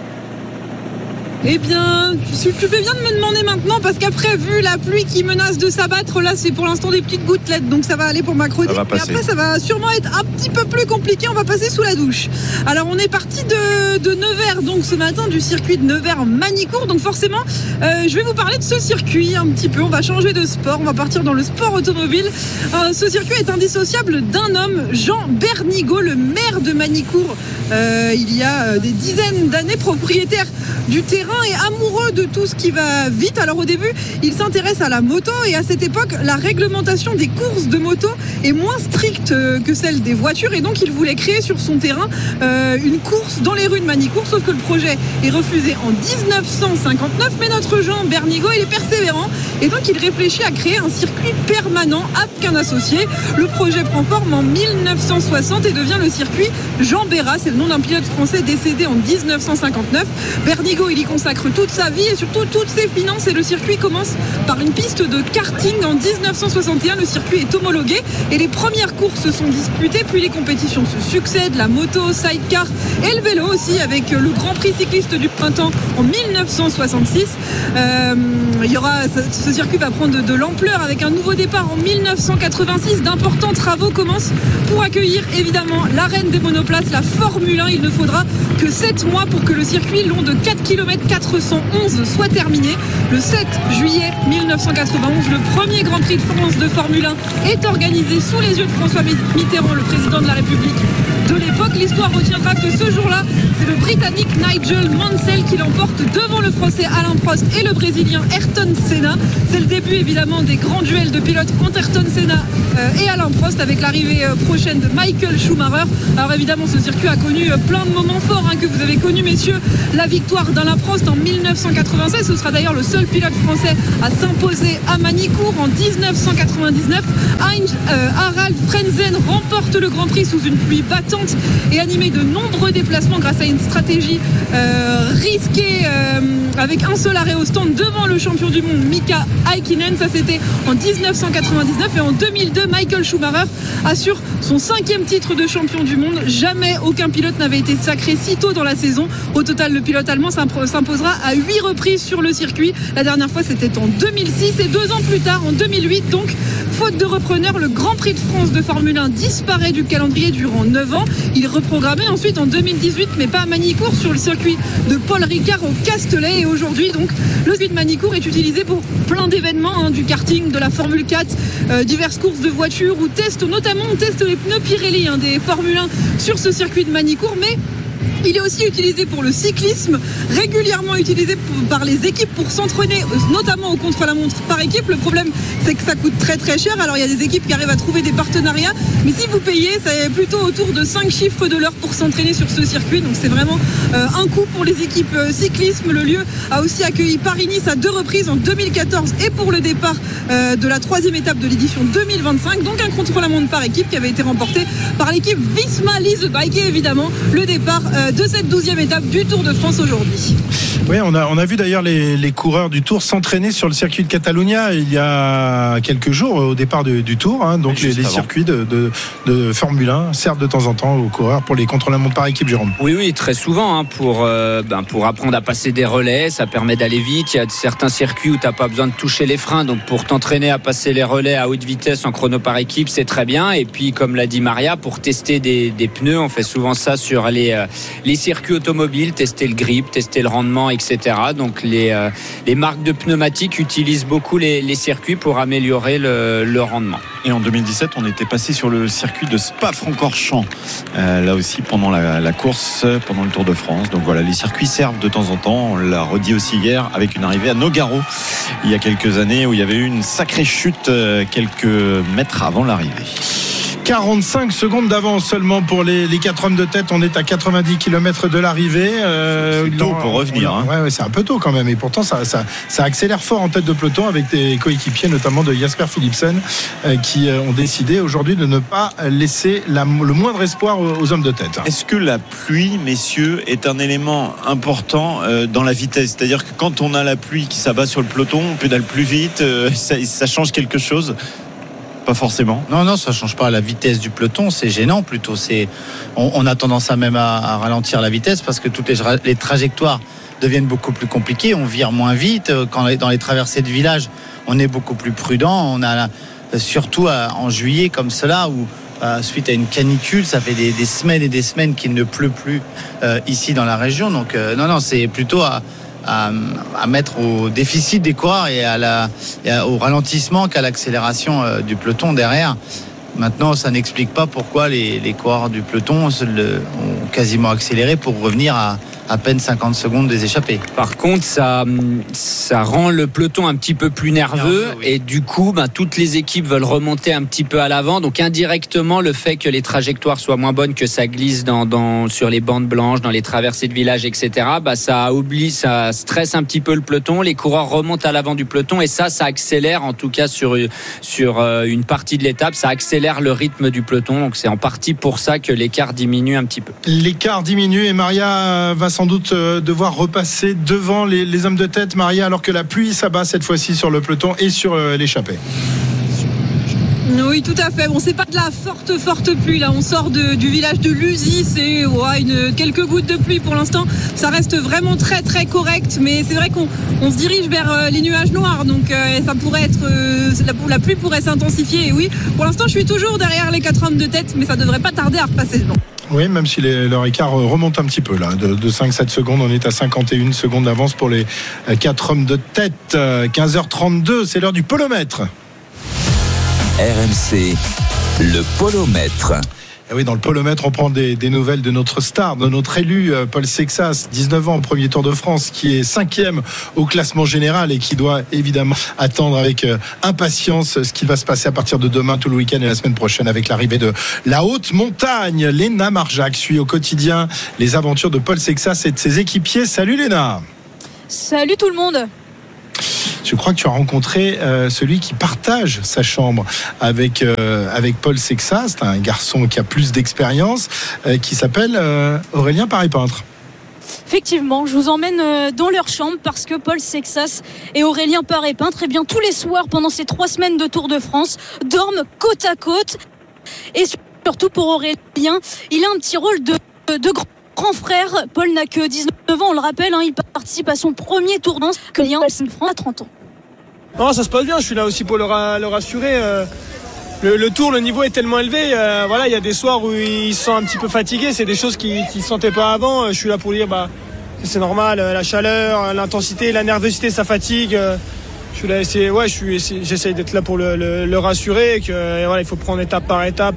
Speaker 8: Eh bien, tu fais bien de me demander maintenant parce qu'après, vu la pluie qui menace de s'abattre, là c'est pour l'instant des petites gouttelettes, donc ça va aller pour ma chronique. Mais après, ça va sûrement être un petit peu plus compliqué, on va passer sous la douche. Alors, on est parti de Nevers, donc ce matin, du circuit de Nevers-Manicourt. Donc forcément, je vais vous parler de ce circuit un petit peu. On va changer de sport, on va partir dans le sport automobile. Ce circuit est indissociable d'un homme, Jean Bernigaud, le maire de Manicourt. Il y a des dizaines d'années, propriétaire du terrain et amoureux de tout ce qui va vite. Alors au début, il s'intéresse à la moto et à cette époque, la réglementation des courses de moto est moins stricte que celle des voitures et donc il voulait créer sur son terrain une course dans les rues de Manicourt, sauf que le projet est refusé en 1959. Mais notre Jean Bernigaud, il est persévérant et donc il réfléchit à créer un circuit permanent avec un associé. Le projet prend forme en 1960 et devient le circuit Jean Béra. C'est le nom d'un pilote français décédé en 1959. Bernigaud, il y consacre consacre toute sa vie et surtout toutes ses finances. Et le circuit commence par une piste de karting. En 1961, le circuit est homologué et les premières courses sont disputées, puis les compétitions se succèdent, la moto, sidecar et le vélo aussi, avec le Grand Prix cycliste du printemps en 1966. Ce circuit va prendre de l'ampleur avec un nouveau départ en 1986. D'importants travaux commencent pour accueillir évidemment la reine des monoplaces, la Formule 1. Il ne faudra que 7 mois pour que le circuit long de 4 km 411 soit terminé. Le 7 juillet 1991, le premier Grand Prix de France de Formule 1 est organisé sous les yeux de François Mitterrand, le président de la République de l'époque. L'histoire retiendra que ce jour-là, c'est le Britannique Nigel Mansell qui l'emporte devant le Français Alain Prost et le Brésilien Ayrton Senna. C'est le début évidemment des grands duels de pilotes entre Ayrton Senna et Alain Prost, avec l'arrivée prochaine de Michael Schumacher. Alors évidemment, ce circuit a connu plein de moments forts que vous avez connus, messieurs. La victoire d'Alain Prost en 1996, ce sera d'ailleurs le seul pilote français à s'imposer à Magny-Cours. En 1999, Harald Frentzen remporte le Grand Prix sous une pluie battante et animé de nombreux déplacements grâce à une stratégie risquée avec un seul arrêt au stand devant le champion du monde Mika Häkkinen. Ça, c'était en 1999. Et en 2002, Michael Schumacher assure son 5e titre de champion du monde. Jamais aucun pilote n'avait été sacré si tôt dans la saison. Au total, le pilote allemand s'imposera à 8 reprises sur le circuit. La dernière fois, c'était en 2006. Et 2 ans plus tard, en 2008, donc, faute de repreneur, le Grand Prix de France de Formule 1 disparaît du calendrier durant 9 ans. Il est reprogrammé ensuite en 2018, mais pas à Magny-Cours, sur le circuit de Paul Ricard au Castellet. Et aujourd'hui, donc, le circuit de Magny-Cours est utilisé pour plein d'événements, du karting, de la Formule 4, diverses courses de voitures, où on teste les pneus Pirelli des Formule 1 sur ce circuit de Magny-Cours. Mais il est aussi utilisé pour le cyclisme, régulièrement utilisé par les équipes pour s'entraîner, notamment au contre-la-montre par équipe. Le problème, c'est que ça coûte très très cher. Alors il y a des équipes qui arrivent à trouver des partenariats, mais si vous payez, c'est plutôt autour de 5 chiffres de l'heure pour s'entraîner sur ce circuit. Donc c'est vraiment un coût pour les équipes cyclisme. Le lieu a aussi accueilli Paris-Nice à 2 reprises, en 2014 et pour le départ de la 3e étape de l'édition 2025. Donc un contre-la-montre par équipe qui avait été remporté par l'équipe Visma Lease Bike, et évidemment le départ de cette 12e étape du Tour de France aujourd'hui.
Speaker 6: Oui, on a vu d'ailleurs les coureurs du Tour s'entraîner sur le circuit de Catalunya il y a quelques jours au départ du Tour. Donc les circuits de Formule 1 servent de temps en temps aux coureurs pour les contre-la-montre par équipe, Jérôme.
Speaker 10: Oui, très souvent pour apprendre à passer des relais. Ça permet d'aller vite. Il y a certains circuits où tu n'as pas besoin de toucher les freins. Donc pour t'entraîner à passer les relais à haute vitesse en chrono par équipe, c'est très bien. Et puis comme l'a dit Maria, pour tester des pneus, on fait souvent ça sur les circuits automobiles, tester le grip, tester le rendement, etc. Donc les marques de pneumatiques utilisent beaucoup les circuits pour améliorer le rendement.
Speaker 7: Et en 2017, on était passé sur le circuit de Spa-Francorchamps, là aussi pendant la course, pendant le Tour de France. Donc voilà, les circuits servent de temps en temps. On l'a redit aussi hier avec une arrivée à Nogaro il y a quelques années où il y avait eu une sacrée chute quelques mètres avant l'arrivée.
Speaker 6: 45 secondes d'avance seulement pour les 4 hommes de tête. On est à 90 km de l'arrivée.
Speaker 7: C'est tôt pour revenir.
Speaker 6: Ouais, c'est un peu tôt quand même. Et pourtant, ça accélère fort en tête de peloton avec des coéquipiers, notamment de Jasper Philipsen, qui ont décidé aujourd'hui de ne pas laisser le moindre espoir aux hommes de tête.
Speaker 7: Est-ce que la pluie, messieurs, est un élément important dans la vitesse ? C'est-à-dire que quand on a la pluie qui s'abat sur le peloton, on pédale plus vite, ça change quelque chose ? Pas forcément.
Speaker 9: Non, ça change pas la vitesse du peloton. C'est gênant plutôt. On a tendance même à ralentir la vitesse parce que toutes les trajectoires deviennent beaucoup plus compliquées. On vire moins vite. Dans les traversées de village, on est beaucoup plus prudent. On a surtout en juillet comme cela où suite à une canicule, ça fait des semaines et des semaines qu'il ne pleut plus ici dans la région. Donc non, c'est plutôt à mettre au déficit des coureurs et au ralentissement qu'à l'accélération du peloton derrière. Maintenant, ça n'explique pas pourquoi les coureurs du peloton ont quasiment accéléré pour revenir à peine 50 secondes des échappées.
Speaker 10: Par contre, ça rend le peloton un petit peu plus nerveux, oui. Et du coup, toutes les équipes veulent remonter un petit peu à l'avant. Donc indirectement, le fait que les trajectoires soient moins bonnes, que ça glisse sur les bandes blanches, dans les traversées de village, etc. Ça stresse un petit peu le peloton. Les coureurs remontent à l'avant du peloton et ça accélère, en tout cas sur une partie de l'étape, ça accélère le rythme du peloton. Donc c'est en partie pour ça que l'écart diminue un petit peu.
Speaker 6: L'écart diminue et Maria va sans doute devoir repasser devant les hommes de tête, Maria, alors que la pluie s'abat cette fois-ci sur le peloton et sur l'échappée.
Speaker 8: Oui, tout à fait. Bon, c'est pas de la forte pluie là. On sort du village de Lusy. C'est quelques gouttes de pluie pour l'instant. Ça reste vraiment très très correct. Mais c'est vrai qu'on se dirige vers les nuages noirs. Donc ça pourrait être la pluie pourrait s'intensifier. Et oui, pour l'instant, je suis toujours derrière les 4 hommes de tête, mais ça devrait pas tarder à repasser devant.
Speaker 6: Oui, même si leur écart remonte un petit peu là, de 5-7 secondes, on est à 51 secondes d'avance pour les 4 hommes de tête. 15h32, c'est l'heure du polomètre.
Speaker 2: RMC, le polomètre.
Speaker 6: Et oui, dans le polomètre, on prend des nouvelles de notre star, de notre élu, Paul Sexas, 19 ans au premier Tour de France, qui est 5e au classement général et qui doit évidemment attendre avec impatience ce qui va se passer à partir de demain, tout le week-end et la semaine prochaine avec l'arrivée de la haute montagne. Léna Marjac suit au quotidien les aventures de Paul Sexas et de ses équipiers. Salut Léna.
Speaker 20: Salut tout le monde.
Speaker 6: Je crois que tu as rencontré celui qui partage sa chambre avec Paul Sexas. C'est un garçon qui a plus d'expérience, qui s'appelle Aurélien Paré-Peintre.
Speaker 20: Effectivement, je vous emmène dans leur chambre parce que Paul Sexas et Aurélien Paré-Peintre, eh bien, tous les soirs pendant ces 3 semaines de Tour de France, dorment côte à côte. Et surtout pour Aurélien, il a un petit rôle de grand frère. Paul n'a que 19 ans, on le rappelle, il participe à son premier Tour de France à 30 ans.
Speaker 21: Non, ça se passe bien, je suis là aussi pour le rassurer. Le tour, le niveau est tellement élevé. Il y a des soirs où il se sent un petit peu fatigué. C'est des choses qu'il ne sentait pas avant. Je suis là pour lui dire que c'est normal, la chaleur, l'intensité, la nervosité, ça fatigue. Je suis là, j'essaie d'être là pour le rassurer. Il faut prendre étape par étape.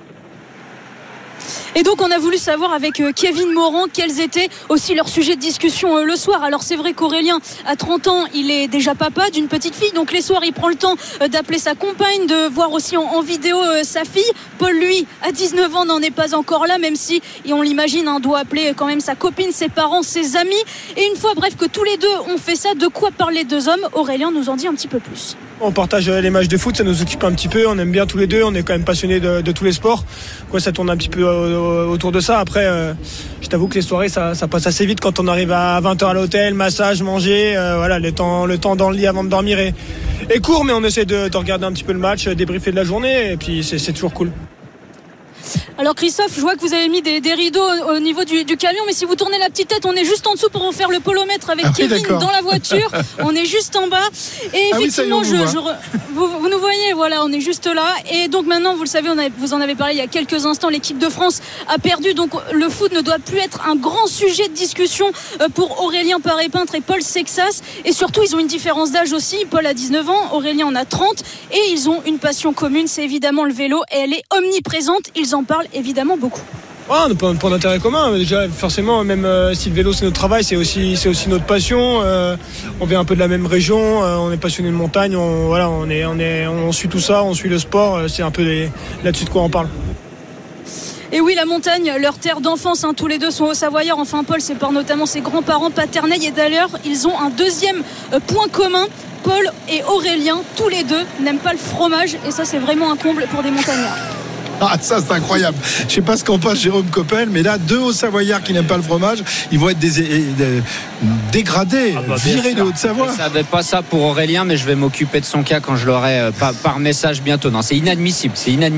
Speaker 20: Et donc on a voulu savoir avec Kevin Morand quels étaient aussi leurs sujets de discussion le soir. Alors c'est vrai qu'Aurélien à 30 ans il est déjà papa d'une petite fille, donc les soirs il prend le temps d'appeler sa compagne, de voir aussi en vidéo sa fille. Paul lui à 19 ans n'en est pas encore là, même si, et on l'imagine, doit appeler quand même sa copine, ses parents, ses amis. Et une fois que tous les deux ont fait ça, de quoi parler 2 hommes, Aurélien nous en dit un petit peu plus.
Speaker 21: On partage les matchs de foot, ça nous occupe un petit peu, on aime bien tous les deux, on est quand même passionnés de tous les sports. Ça tourne un petit peu autour de ça. Après, je t'avoue que les soirées, ça passe assez vite quand on arrive à 20h à l'hôtel, massage, manger, le temps dans le lit avant de dormir est court, mais on essaie de regarder un petit peu le match, débriefer de la journée, et puis c'est toujours cool.
Speaker 20: Alors Christophe, je vois que vous avez mis des rideaux au niveau du camion, mais si vous tournez la petite tête, on est juste en dessous pour vous faire le polomètre avec Kevin dans la voiture. On est juste en bas. Et effectivement, vous nous voyez, voilà, on est juste là. Et donc maintenant, vous le savez, vous en avez parlé il y a quelques instants, l'équipe de France a perdu. Donc le foot ne doit plus être un grand sujet de discussion pour Aurélien Paré-Peintre et Paul Sexas. Et surtout, ils ont une différence d'âge aussi. Paul a 19 ans, Aurélien en a 30. Et ils ont une passion commune, c'est évidemment le vélo. Et elle est omniprésente. Ils en parlent évidemment beaucoup.
Speaker 21: On n'a pas d'intérêt commun. Déjà, forcément, même si le vélo c'est notre travail, c'est aussi notre passion. On vient un peu de la même région. On est passionné de montagne. On suit tout ça. On suit le sport. C'est un peu là-dessus de quoi on parle.
Speaker 20: Et oui, la montagne, leur terre d'enfance, tous les deux sont Haut-Savoyards. Enfin, Paul sépare notamment ses grands-parents paternels. Et d'ailleurs, ils ont un deuxième point commun. Paul et Aurélien, tous les deux, n'aiment pas le fromage. Et ça, c'est vraiment un comble pour des montagnards.
Speaker 6: Ah, ça c'est incroyable. Je sais pas ce qu'en pense Jérôme Coppel, mais là 2 Hauts-Savoyards qui n'aiment pas le fromage, ils vont être dégradés, virés de Haute-Savoie.
Speaker 10: Je savais pas ça pour Aurélien, mais je vais m'occuper de son cas quand je l'aurai par message bientôt. Non, c'est inadmissible.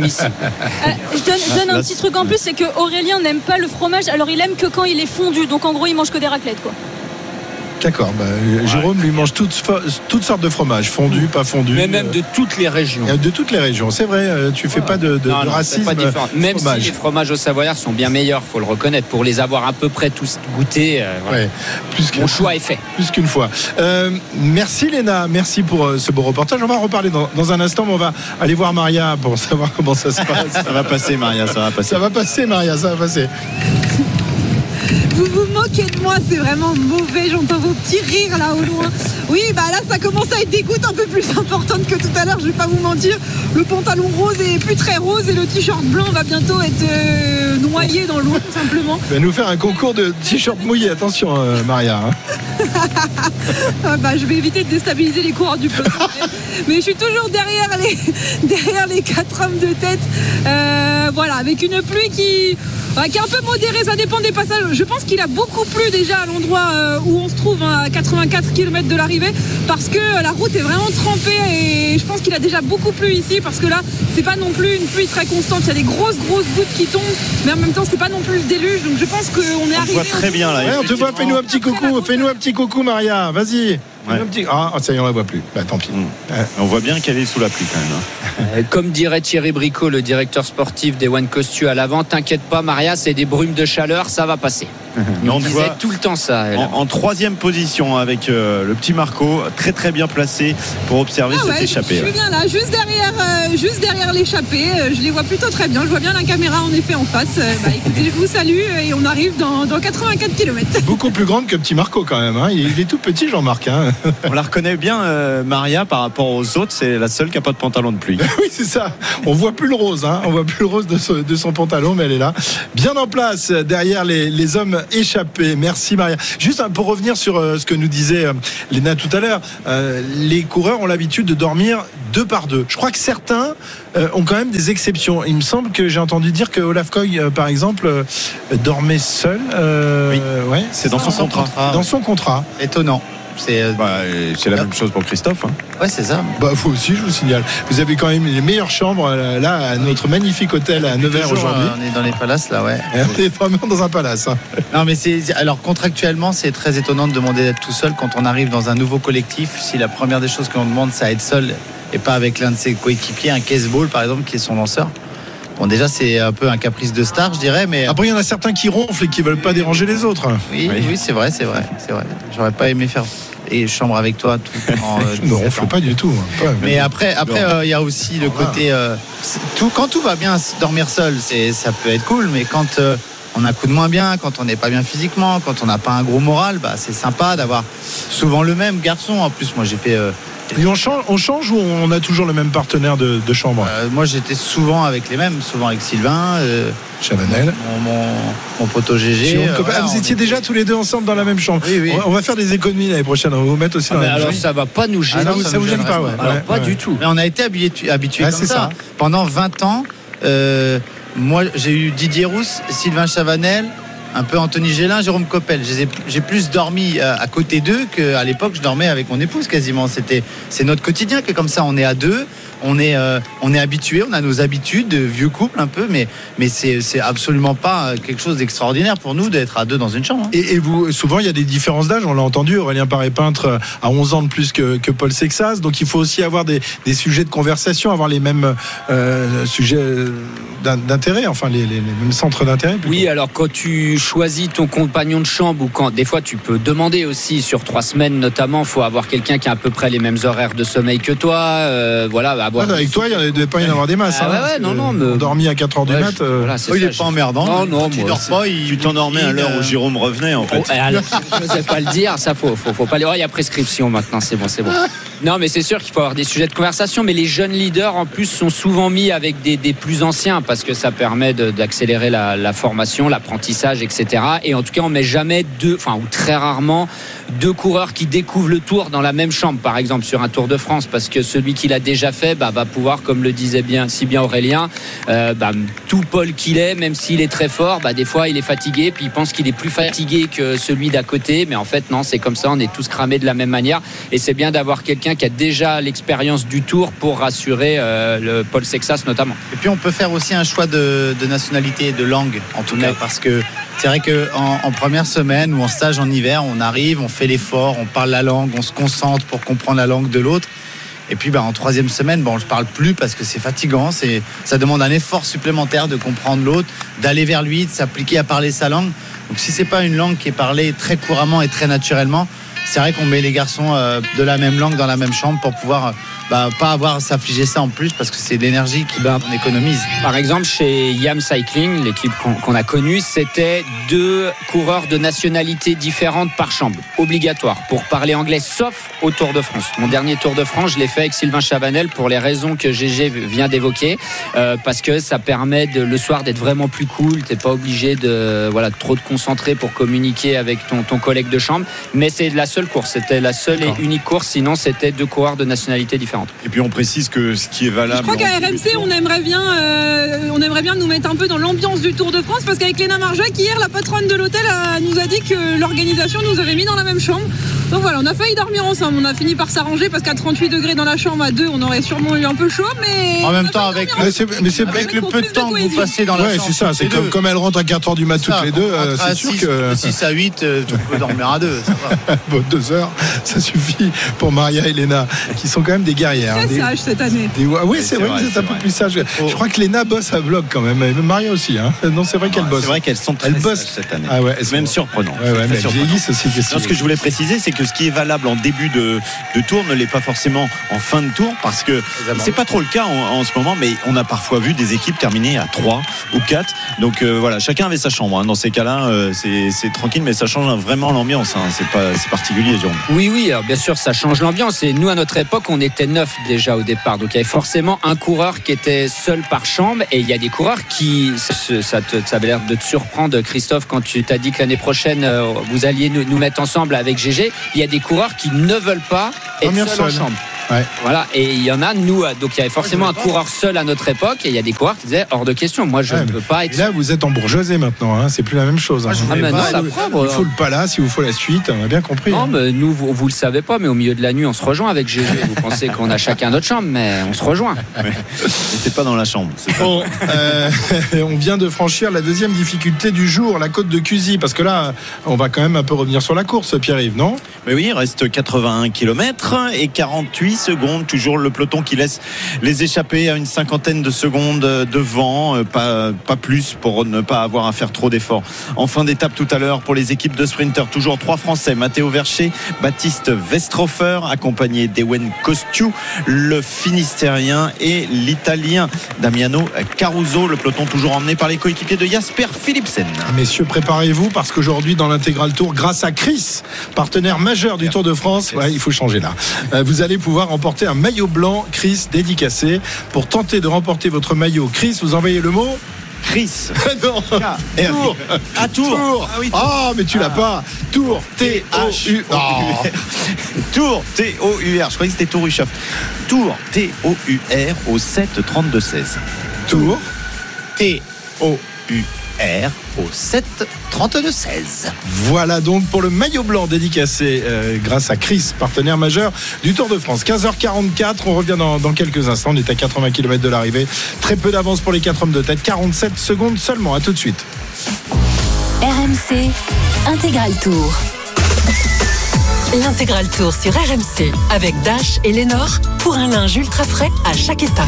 Speaker 20: Je donne un petit truc en plus, c'est que Aurélien n'aime pas le fromage. Alors il aime que quand il est fondu, donc en gros il mange que des raclettes, quoi.
Speaker 6: D'accord, Jérôme lui mange toutes sortes de fromages, fondus, pas fondus.
Speaker 10: Mais même de toutes les régions.
Speaker 6: De toutes les régions, c'est vrai, tu fais pas de racisme.
Speaker 10: Pas différent. Même si les fromages au Savoyard sont bien meilleurs, faut le reconnaître, pour les avoir à peu près tous goûtés.
Speaker 6: Ouais,
Speaker 10: mon choix est fait.
Speaker 6: Plus qu'une fois. Merci Léna, merci pour ce beau reportage. On va en reparler dans un instant, mais on va aller voir Maria pour savoir comment ça se passe.
Speaker 7: Ça va passer Maria, ça va passer.
Speaker 6: Ça va passer Maria, ça va passer.
Speaker 8: Vous vous moquez de moi, c'est vraiment mauvais. J'entends vos petits rires là au loin. Oui, là ça commence à être des gouttes un peu plus importantes que tout à l'heure, je vais pas vous mentir. Le pantalon rose est plus très rose et le t-shirt blanc va bientôt être noyé dans l'eau tout simplement.
Speaker 6: Tu vas nous faire un concours de t-shirt mouillé, attention Maria.
Speaker 8: Je vais éviter de déstabiliser les coureurs du peloton. Mais je suis toujours derrière les 4 hommes de tête. voilà, avec une pluie qui est un peu modérée, ça dépend des passages. Je pense qu'il a beaucoup plu déjà à l'endroit où on se trouve, à 84 km de l'arrivée, parce que la route est vraiment trempée et je pense qu'il a déjà beaucoup plu ici, parce que là c'est pas non plus une pluie très constante, il y a des grosses gouttes qui tombent, mais en même temps c'est pas non plus le déluge, donc je pense qu'on est arrivé.
Speaker 7: On voit très bien là.
Speaker 6: Ouais, on te voit, fais-nous un petit coucou Maria, vas-y.
Speaker 7: Ouais.
Speaker 6: Ah, ça y est, on la voit plus. Bah tant pis.
Speaker 7: On voit bien qu'elle est sous la pluie quand même.
Speaker 10: Comme dirait Thierry Bricot, le directeur sportif des One Costu à l'avant, t'inquiète pas Maria, c'est des brumes de chaleur, ça va passer.
Speaker 7: Mais on
Speaker 10: disait tout le temps ça.
Speaker 7: En troisième position avec le petit Marco, très très bien placé pour observer cette échappée.
Speaker 8: Je suis bien là, juste derrière l'échappée. Je les vois plutôt très bien. Je vois bien la caméra en effet en face. Écoutez, je vous salue et on arrive dans 84 km.
Speaker 6: Beaucoup plus grande que petit Marco quand même. Hein. Il est tout petit Jean-Marc. Hein.
Speaker 7: On la reconnaît bien, Maria, par rapport aux autres. C'est la seule qui n'a pas de pantalon de pluie.
Speaker 6: Oui, c'est ça. On voit plus le rose. Hein. On voit plus le rose de son pantalon, mais elle est là. Bien en place derrière les hommes échappés. Merci Maria. Juste pour revenir sur ce que nous disait Léna tout à l'heure, les coureurs ont l'habitude de dormir 2 par 2. Je crois que certains ont quand même des exceptions. Il me semble que j'ai entendu dire que Olaf Koy, par exemple, dormait seul.
Speaker 7: Oui.
Speaker 6: Ouais,
Speaker 7: c'est dans son contrat.
Speaker 6: Dans son contrat.
Speaker 9: Étonnant. C'est
Speaker 7: la même chose pour Christophe. Hein.
Speaker 9: Ouais, c'est ça.
Speaker 6: Vous aussi, je vous signale. Vous avez quand même les meilleures chambres là à notre magnifique hôtel à Nevers aujourd'hui.
Speaker 9: On est dans les palaces là, ouais.
Speaker 6: On est vraiment dans un palace. Hein.
Speaker 9: Non, mais alors contractuellement, c'est très étonnant de demander d'être tout seul quand on arrive dans un nouveau collectif. Si la première des choses qu'on demande, c'est à être seul et pas avec l'un de ses coéquipiers, un Caseball par exemple, qui est son lanceur. Bon, déjà, c'est un peu un caprice de star, je dirais, mais
Speaker 6: après, il y en a certains qui ronflent et qui veulent pas déranger les autres.
Speaker 9: Oui, c'est vrai. J'aurais pas aimé faire chambre avec toi.
Speaker 6: Je ne ronfle pas du tout.
Speaker 9: Hein. Mais après, il y a aussi le côté quand tout va bien, dormir seul, ça peut être cool, mais quand on a un coup de moins bien, quand on n'est pas bien physiquement, quand on n'a pas un gros moral, c'est sympa d'avoir souvent le même garçon. En plus, moi, j'ai fait.
Speaker 6: Et on change ou on a toujours le même partenaire de chambre?
Speaker 9: Moi j'étais souvent avec les mêmes, souvent avec Sylvain,
Speaker 6: Chavanel,
Speaker 9: mon poteau GG.
Speaker 6: Vous étiez déjà tous les deux ensemble dans la même chambre.
Speaker 9: Oui.
Speaker 6: On va faire des économies l'année prochaine, on va vous mettre aussi dans la même
Speaker 10: alors
Speaker 6: chambre.
Speaker 10: ça va pas nous gêner.
Speaker 6: Ça vous gêne pas, ouais.
Speaker 10: Alors, pas du tout.
Speaker 9: Mais on a été habitués comme ça. Pendant 20 ans, moi j'ai eu Didier Rousse, Sylvain Chavanel, un peu Anthony Gélin, Jérôme Coppel. J'ai plus dormi à côté d'eux qu'à l'époque je dormais avec mon épouse quasiment. C'est notre quotidien que comme ça on est à deux, on est habitué, on a nos habitudes de vieux couple un peu, mais c'est absolument pas quelque chose d'extraordinaire pour nous d'être à deux dans une chambre. Hein.
Speaker 6: Et vous, souvent il y a des différences d'âge, on l'a entendu, Aurélien Paré-Peintre a 11 ans de plus que Paul Sexas, donc il faut aussi avoir des sujets de conversation, avoir les mêmes sujets d'intérêt, enfin les mêmes centres d'intérêt plutôt.
Speaker 10: Oui, alors quand tu choisis ton compagnon de chambre ou quand des fois tu peux demander aussi sur 3 semaines notamment, faut avoir quelqu'un qui a à peu près les mêmes horaires de sommeil que toi, voilà.
Speaker 6: Avec toi, il ne devait pas y en avoir des masses.
Speaker 10: On
Speaker 6: dormi à 4h du mat.
Speaker 9: Il n'est pas emmerdant.
Speaker 7: Non, tu dors pas. Tu t'endormais à l'heure où Jérôme revenait en fait.
Speaker 10: Je ne sais pas le dire, ça faut pas le dire. Il y a prescription maintenant, c'est bon. Non, mais c'est sûr qu'il faut avoir des sujets de conversation, mais les jeunes leaders en plus sont souvent mis avec des plus anciens parce que ça permet d'accélérer la formation, l'apprentissage, etc. Et en tout cas, on met jamais ou très rarement 2 coureurs qui découvrent le Tour dans la même chambre, par exemple sur un Tour de France, parce que celui qui l'a déjà fait va pouvoir, comme le disait si bien Aurélien, tout Paul qu'il est, même s'il est très fort, des fois il est fatigué, puis il pense qu'il est plus fatigué que celui d'à côté, mais en fait non, c'est comme ça, on est tous cramés de la même manière, et c'est bien d'avoir quelqu'un qui a déjà l'expérience du Tour pour rassurer le Paul Sexas notamment.
Speaker 9: Et puis on peut faire aussi un choix de nationalité, de langue en tout cas, parce que c'est vrai qu'en première semaine ou en stage en hiver, on arrive, on fait l'effort, on parle la langue, on se concentre pour comprendre la langue de l'autre. Et puis en 3e semaine, je parle plus parce que c'est fatigant, ça demande un effort supplémentaire de comprendre l'autre, d'aller vers lui, de s'appliquer à parler sa langue. Donc si c'est pas une langue qui est parlée très couramment et très naturellement, c'est vrai qu'on met les garçons de la même langue dans la même chambre pour pouvoir pas avoir à s'affliger ça en plus, parce que c'est de l'énergie qu'on économise.
Speaker 10: Par exemple, chez Yam Cycling, l'équipe qu'on a connue, c'était 2 coureurs de nationalités différentes par chambre, obligatoire, pour parler anglais, sauf au Tour de France. Mon dernier Tour de France, je l'ai fait avec Sylvain Chavanel pour les raisons que GG vient d'évoquer, parce que ça permet le soir d'être vraiment plus cool, t'es pas obligé de trop te concentrer pour communiquer avec ton collègue de chambre, mais c'est la seule course, c'était la seule et unique course, sinon c'était 2 coureurs de nationalités différentes. différentes.
Speaker 7: Et puis on précise que ce qui est valable.
Speaker 8: Je crois qu'à RMC, on aimerait bien nous mettre un peu dans l'ambiance du Tour de France, parce qu'avec Léna Marjac, hier, la patronne de l'hôtel nous a dit que l'organisation nous avait mis dans la même chambre. Donc voilà, on a failli dormir ensemble. On a fini par s'arranger parce qu'à 38 degrés dans la chambre à deux, on aurait sûrement eu un peu chaud, mais
Speaker 9: en même temps, avec le peu de temps que vous passez dans la chambre.
Speaker 6: Ouais, c'est ça. C'est comme elles rentrent à 4h du mat toutes les deux. C'est sûr que
Speaker 9: 6 à 8, tu peux dormir à deux. Ça va.
Speaker 6: Bon, 2 heures, ça suffit pour Maria et Léna, qui sont quand même des guerrières.
Speaker 8: Très sage cette année.
Speaker 6: Oui, c'est vrai que vous êtes un peu plus sage. Je crois que Léna bosse à bloc quand même. Maria aussi. Hein. Non, c'est vrai qu'elle bosse.
Speaker 7: C'est vrai qu'elles sont très sages cette année.
Speaker 6: Ah ouais,
Speaker 7: c'est même surprenant.
Speaker 6: Ouais, mais elles vieillissent aussi.
Speaker 7: Ce que je voulais préciser, c'est que ce qui est valable en début de tour ne l'est pas forcément en fin de tour, parce que c'est pas trop le cas en ce moment, mais on a parfois vu des équipes terminer à 3 ou 4. Donc voilà, chacun avait sa chambre. Hein. Dans ces cas-là, c'est tranquille, mais ça change vraiment l'ambiance. Hein. C'est particulier, Jérôme.
Speaker 10: Oui, alors bien sûr, ça change l'ambiance. Et nous, à notre époque, on était 9 déjà au départ. Donc il y avait forcément un coureur qui était seul par chambre. Et il y a des coureurs qui... Ça avait l'air de te surprendre, Christophe, quand tu t'as dit que l'année prochaine, vous alliez nous mettre ensemble avec GG. Il y a des coureurs qui ne veulent pas être seuls en chambre.
Speaker 6: Ouais.
Speaker 10: Voilà, et il y en a, nous, donc il y avait forcément un coureur seul à notre époque, et il y a des coureurs qui disaient hors de question, moi je ne veux pas être.
Speaker 6: Et là, vous êtes en bourgeoisé maintenant, hein, c'est plus la même chose. Hein. Il faut le palace, il vous faut la suite, on a bien compris.
Speaker 10: Non, mais nous, vous le savez pas, mais au milieu de la nuit, on se rejoint avec GG. Vous pensez qu'on a chacun notre chambre, mais on se rejoint.
Speaker 7: Mais c'est pas dans la chambre.
Speaker 6: Bon, on vient de franchir la deuxième difficulté du jour, la côte de Cusy, parce que là, on va quand même un peu revenir sur la course, Pierre-Yves, non ?
Speaker 7: Mais oui, il reste 81 km et 48 secondes. Toujours le peloton qui laisse les échapper à une cinquantaine de secondes devant, pas plus, pour ne pas avoir à faire trop d'efforts. En fin d'étape tout à l'heure pour les équipes de sprinters, toujours 3 Français, Matteo Vercher, Baptiste Westrofer, accompagné d'Ewen Kostiou, le Finistérien et l'Italien Damiano Caruso. Le peloton toujours emmené par les coéquipiers de Jasper Philipsen.
Speaker 6: Messieurs, préparez-vous, parce qu'aujourd'hui dans l'intégral tour, grâce à Chris, partenaire majeur du Tour de France, il faut changer là, vous allez pouvoir remporter un maillot blanc Chris dédicacé. Pour tenter de remporter votre maillot Chris, vous envoyez le mot
Speaker 7: Chris.
Speaker 6: Non.
Speaker 7: Tour.
Speaker 6: Tour.
Speaker 7: Ah oui,
Speaker 6: mais tu l'as pas. Tour. T-O-U.
Speaker 7: Tour. T-O-U-R. Je croyais que c'était Tour Uchaff. Tour. T-O-U-R au 7-32-16.
Speaker 6: Tour.
Speaker 9: T-O-U-R au 7-32-16.
Speaker 6: Voilà donc pour le maillot blanc dédicacé grâce à Chris, partenaire majeur du Tour de France. 15h44, on revient dans quelques instants. On est à 80 km de l'arrivée. Très peu d'avance pour les 4 hommes de tête. 47 secondes seulement. À tout de suite.
Speaker 3: RMC Intégral Tour.
Speaker 5: L'intégral tour sur RMC avec Dash et Lénore pour un linge ultra frais à chaque étape.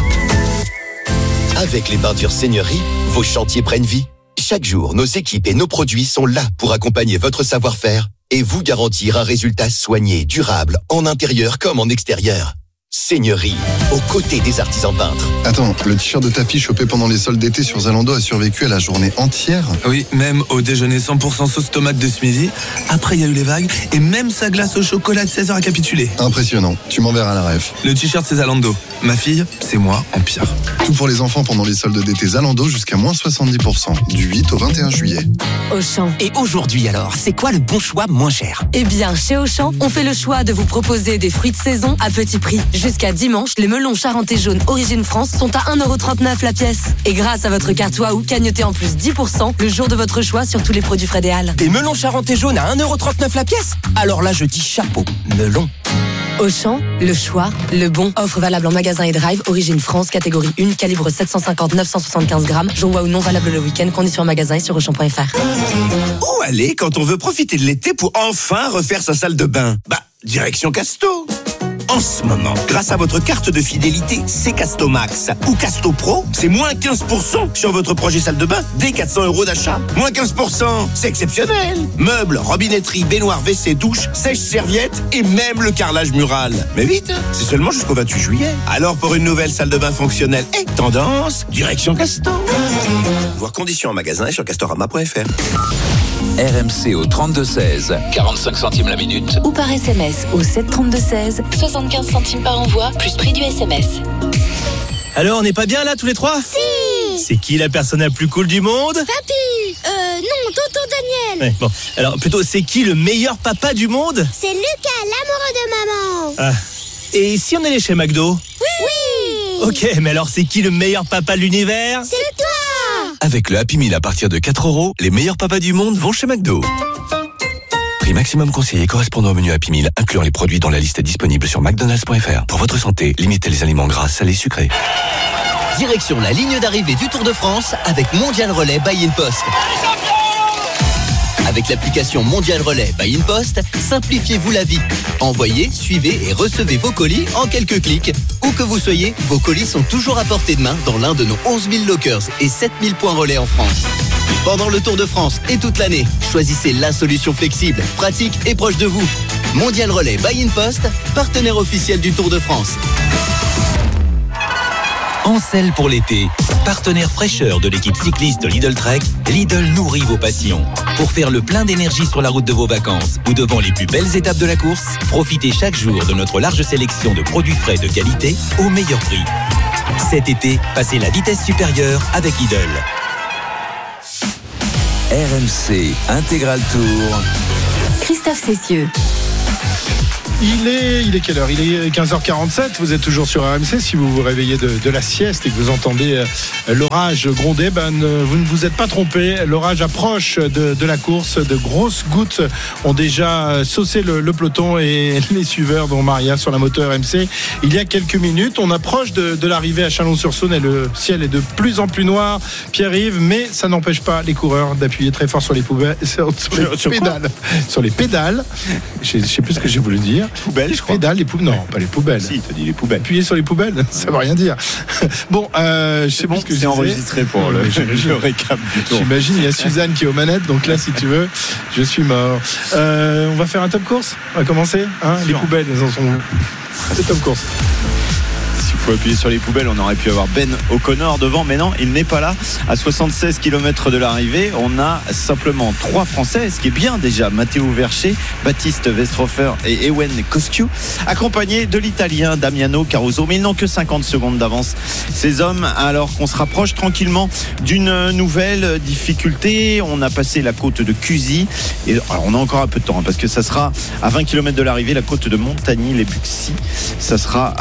Speaker 4: Avec les bordures Seigneurie, vos chantiers prennent vie. Chaque jour, nos équipes et nos produits sont là pour accompagner votre savoir-faire et vous garantir un résultat soigné, durable, en intérieur comme en extérieur. Seigneurie, aux côtés des artisans peintres.
Speaker 22: Attends, le t-shirt de ta fille chopé pendant les soldes d'été sur Zalando a survécu à la journée entière?
Speaker 23: Oui, même au déjeuner 100% sauce tomate de ce midi. Après, il y a eu les vagues et même sa glace au chocolat de 16h a capitulé.
Speaker 22: Impressionnant, tu m'enverras la ref.
Speaker 23: Le t-shirt, c'est Zalando. Ma fille, c'est moi en pire.
Speaker 22: Tout pour les enfants pendant les soldes d'été Zalando jusqu'à moins 70%, du 8 au 21 juillet.
Speaker 24: Auchan. Et aujourd'hui alors, c'est quoi le bon choix moins cher?
Speaker 25: Eh bien, chez Auchan, on fait le choix de vous proposer des fruits de saison à petit prix. Jusqu'à dimanche, les melons charentais jaunes Origine France sont à 1,39€ la pièce. Et grâce à votre carte Waouh, cagnotez en plus 10% le jour de votre choix sur tous les produits Frédéal.
Speaker 24: Des melons charentais jaunes à 1,39€ la pièce? Alors là, je dis chapeau, melon.
Speaker 25: Auchan, le choix, le bon. Offre valable en magasin et drive, Origine France, catégorie 1, calibre 750-975 grammes. Jour Waouh non valable le week-end, conditions en magasin et sur Auchan.fr.
Speaker 14: Où aller quand on veut profiter de l'été pour enfin refaire sa salle de bain? Direction Casto. En ce moment, grâce à votre carte de fidélité C-Casto Max ou Casto Pro, c'est moins 15% sur votre projet salle de bain dès 400€ d'achat. Moins 15%, c'est exceptionnel. Meubles, robinetterie, baignoire, WC, douche, sèche-serviette et même le carrelage mural. Mais vite, c'est seulement jusqu'au 28 juillet. Alors pour une nouvelle salle de bain fonctionnelle et tendance, direction Casto. Voir conditions en magasin et sur castorama.fr.
Speaker 2: RMC au 32-16, 45 centimes la minute.
Speaker 3: Ou par SMS au 7-32-16, 75 centimes par envoi, plus prix du SMS.
Speaker 11: Alors, on n'est pas bien là tous les trois?
Speaker 19: Si.
Speaker 11: C'est qui la personne la plus cool du monde?
Speaker 19: Papy. Non, tonton Daniel.
Speaker 11: Ouais, bon, alors plutôt, c'est qui le meilleur papa du monde?
Speaker 19: C'est Lucas, l'amoureux de maman.
Speaker 24: Et si on allait chez McDo ?
Speaker 19: Oui.
Speaker 24: Ok, mais alors c'est qui le meilleur papa de l'univers ?
Speaker 19: C'est toi.
Speaker 12: Avec le Happy Meal à partir de 4 €, les meilleurs papas du monde vont chez McDo. Prix maximum conseillé correspondant au menu Happy Meal, incluant les produits dans la liste disponible sur McDonald's.fr. Pour votre santé, limitez les aliments gras, salés, sucrés.
Speaker 13: Direction la ligne d'arrivée du Tour de France avec Mondial Relais by InPost. Avec l'application Mondial Relais by InPost, simplifiez-vous la vie. Envoyez, suivez et recevez vos colis en quelques clics. Où que vous soyez, vos colis sont toujours à portée de main dans l'un de nos 11 000 lockers et 7 000 points relais en France. Pendant le Tour de France et toute l'année, choisissez la solution flexible, pratique et proche de vous. Mondial Relais by InPost, partenaire officiel du Tour de France.
Speaker 2: Ancel pour l'été, partenaire fraîcheur de l'équipe cycliste Lidl Trek, Lidl nourrit vos passions. Pour faire le plein d'énergie sur la route de vos vacances ou devant les plus belles étapes de la course, profitez chaque jour de notre large sélection de produits frais de qualité au meilleur prix. Cet été, passez la vitesse supérieure avec Lidl. RMC Intégral Tour.
Speaker 25: Christophe Cessieux.
Speaker 6: Il est quelle heure ? Il est 15h47, vous êtes toujours sur RMC. Si vous vous réveillez de la sieste et que vous entendez l'orage gronder, vous ne vous êtes pas trompé. L'orage approche de la course. De grosses gouttes ont déjà saucé le peloton et les suiveurs, dont Maria sur la moto RMC. Il y a quelques minutes, on approche de l'arrivée à Chalon-sur-Saône et le ciel est de plus en plus noir. Pierre-Yves, mais ça n'empêche pas les coureurs d'appuyer très fort sur les poubelles, sur les pédales. Sur les pédales. Je ne sais plus ce que j'ai voulu dire.
Speaker 7: Poubelles, je crois.
Speaker 6: Pédales, les poubelles. Non, pas les poubelles.
Speaker 7: Si, t'as dit les poubelles.
Speaker 6: Appuyer sur les poubelles, ça veut rien dire. Bon, je sais pas ce que
Speaker 7: c'est enregistré pour le récap du tour.
Speaker 6: J'imagine, il y a Suzanne qui est aux manettes, donc là, si tu veux, je suis mort. On va faire un top course. On va commencer. Les poubelles, elles en sont où ? C'est top course.
Speaker 7: Il faut appuyer sur les poubelles, on aurait pu avoir Ben O'Connor devant, mais non, il n'est pas là. À 76 km de l'arrivée, on a simplement 3 Français, ce qui est bien déjà. Matteo Verché, Baptiste Westhofer et Ewen Cosciu, accompagnés de l'Italien Damiano Caruso, mais ils n'ont que 50 secondes d'avance, ces hommes, alors qu'on se rapproche tranquillement d'une nouvelle difficulté. On a passé la côte de Cusy, et alors on a encore un peu de temps, parce que ça sera à 20 km de l'arrivée, la côte de Montagny-les-Buxy. Ça sera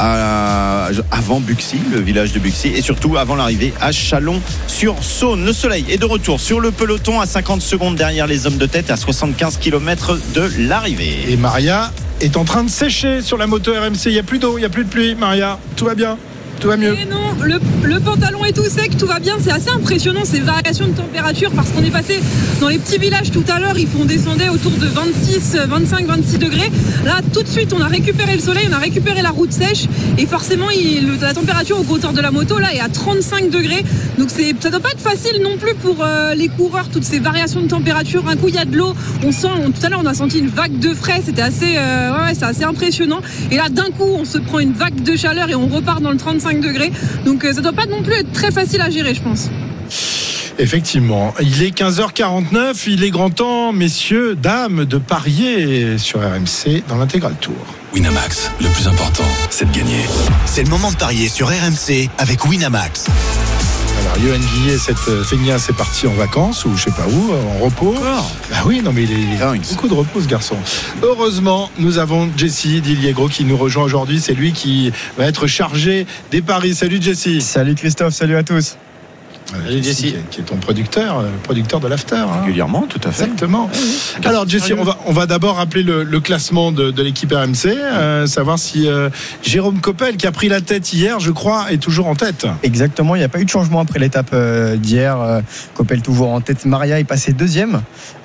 Speaker 7: avant Buxy, le village de Buxy, et surtout avant l'arrivée à Chalon-sur-Saône. Le soleil est de retour sur le peloton à 50 secondes derrière les hommes de tête, à 75 km de l'arrivée.
Speaker 6: Et Maria est en train de sécher sur la moto RMC. Il n'y a plus d'eau, il n'y a plus de pluie. Maria, tout va bien, tout va mieux.
Speaker 8: Et non, le pantalon est tout sec, tout va bien. C'est assez impressionnant ces variations de température, parce qu'on est passé dans les petits villages tout à l'heure, on descendait autour de 26, 25, 26 degrés. Là, tout de suite, on a récupéré le soleil, on a récupéré la route sèche, et forcément, la température au hauteur de la moto là est à 35 degrés. Donc ça doit pas être facile non plus pour les coureurs, toutes ces variations de température. Un coup, il y a de l'eau, tout à l'heure, on a senti une vague de frais, c'était assez, c'est assez impressionnant. Et là, d'un coup, on se prend une vague de chaleur et on repart dans le 35 degrés. Donc ça doit pas non plus être très facile à gérer, je pense.
Speaker 6: Effectivement, il est 15h49, il est grand temps, messieurs, dames, de parier sur RMC dans l'Intégral Tour.
Speaker 12: Winamax, le plus important, c'est de gagner.
Speaker 13: C'est le moment de parier sur RMC avec Winamax.
Speaker 6: Alors, Yoann Guillet, cette feignasse est parti en vacances, ou je sais pas où, en repos. Bah oui, non mais il a beaucoup de repos, ce garçon. Heureusement, nous avons Jesse Diliegro qui nous rejoint aujourd'hui. C'est lui qui va être chargé des paris. Salut Jesse.
Speaker 15: Salut Christophe, salut à tous.
Speaker 6: Salut Jesse, qui est ton producteur de l'After.
Speaker 7: Régulièrement, tout à fait.
Speaker 6: Exactement. Alors Jesse, on va d'abord rappeler le classement de l'équipe RMC, savoir si Jérôme Coppel, qui a pris la tête hier, je crois, est toujours en tête.
Speaker 15: Exactement, il n'y a pas eu de changement après l'étape d'hier. Coppel toujours en tête. Maria est passé deuxième.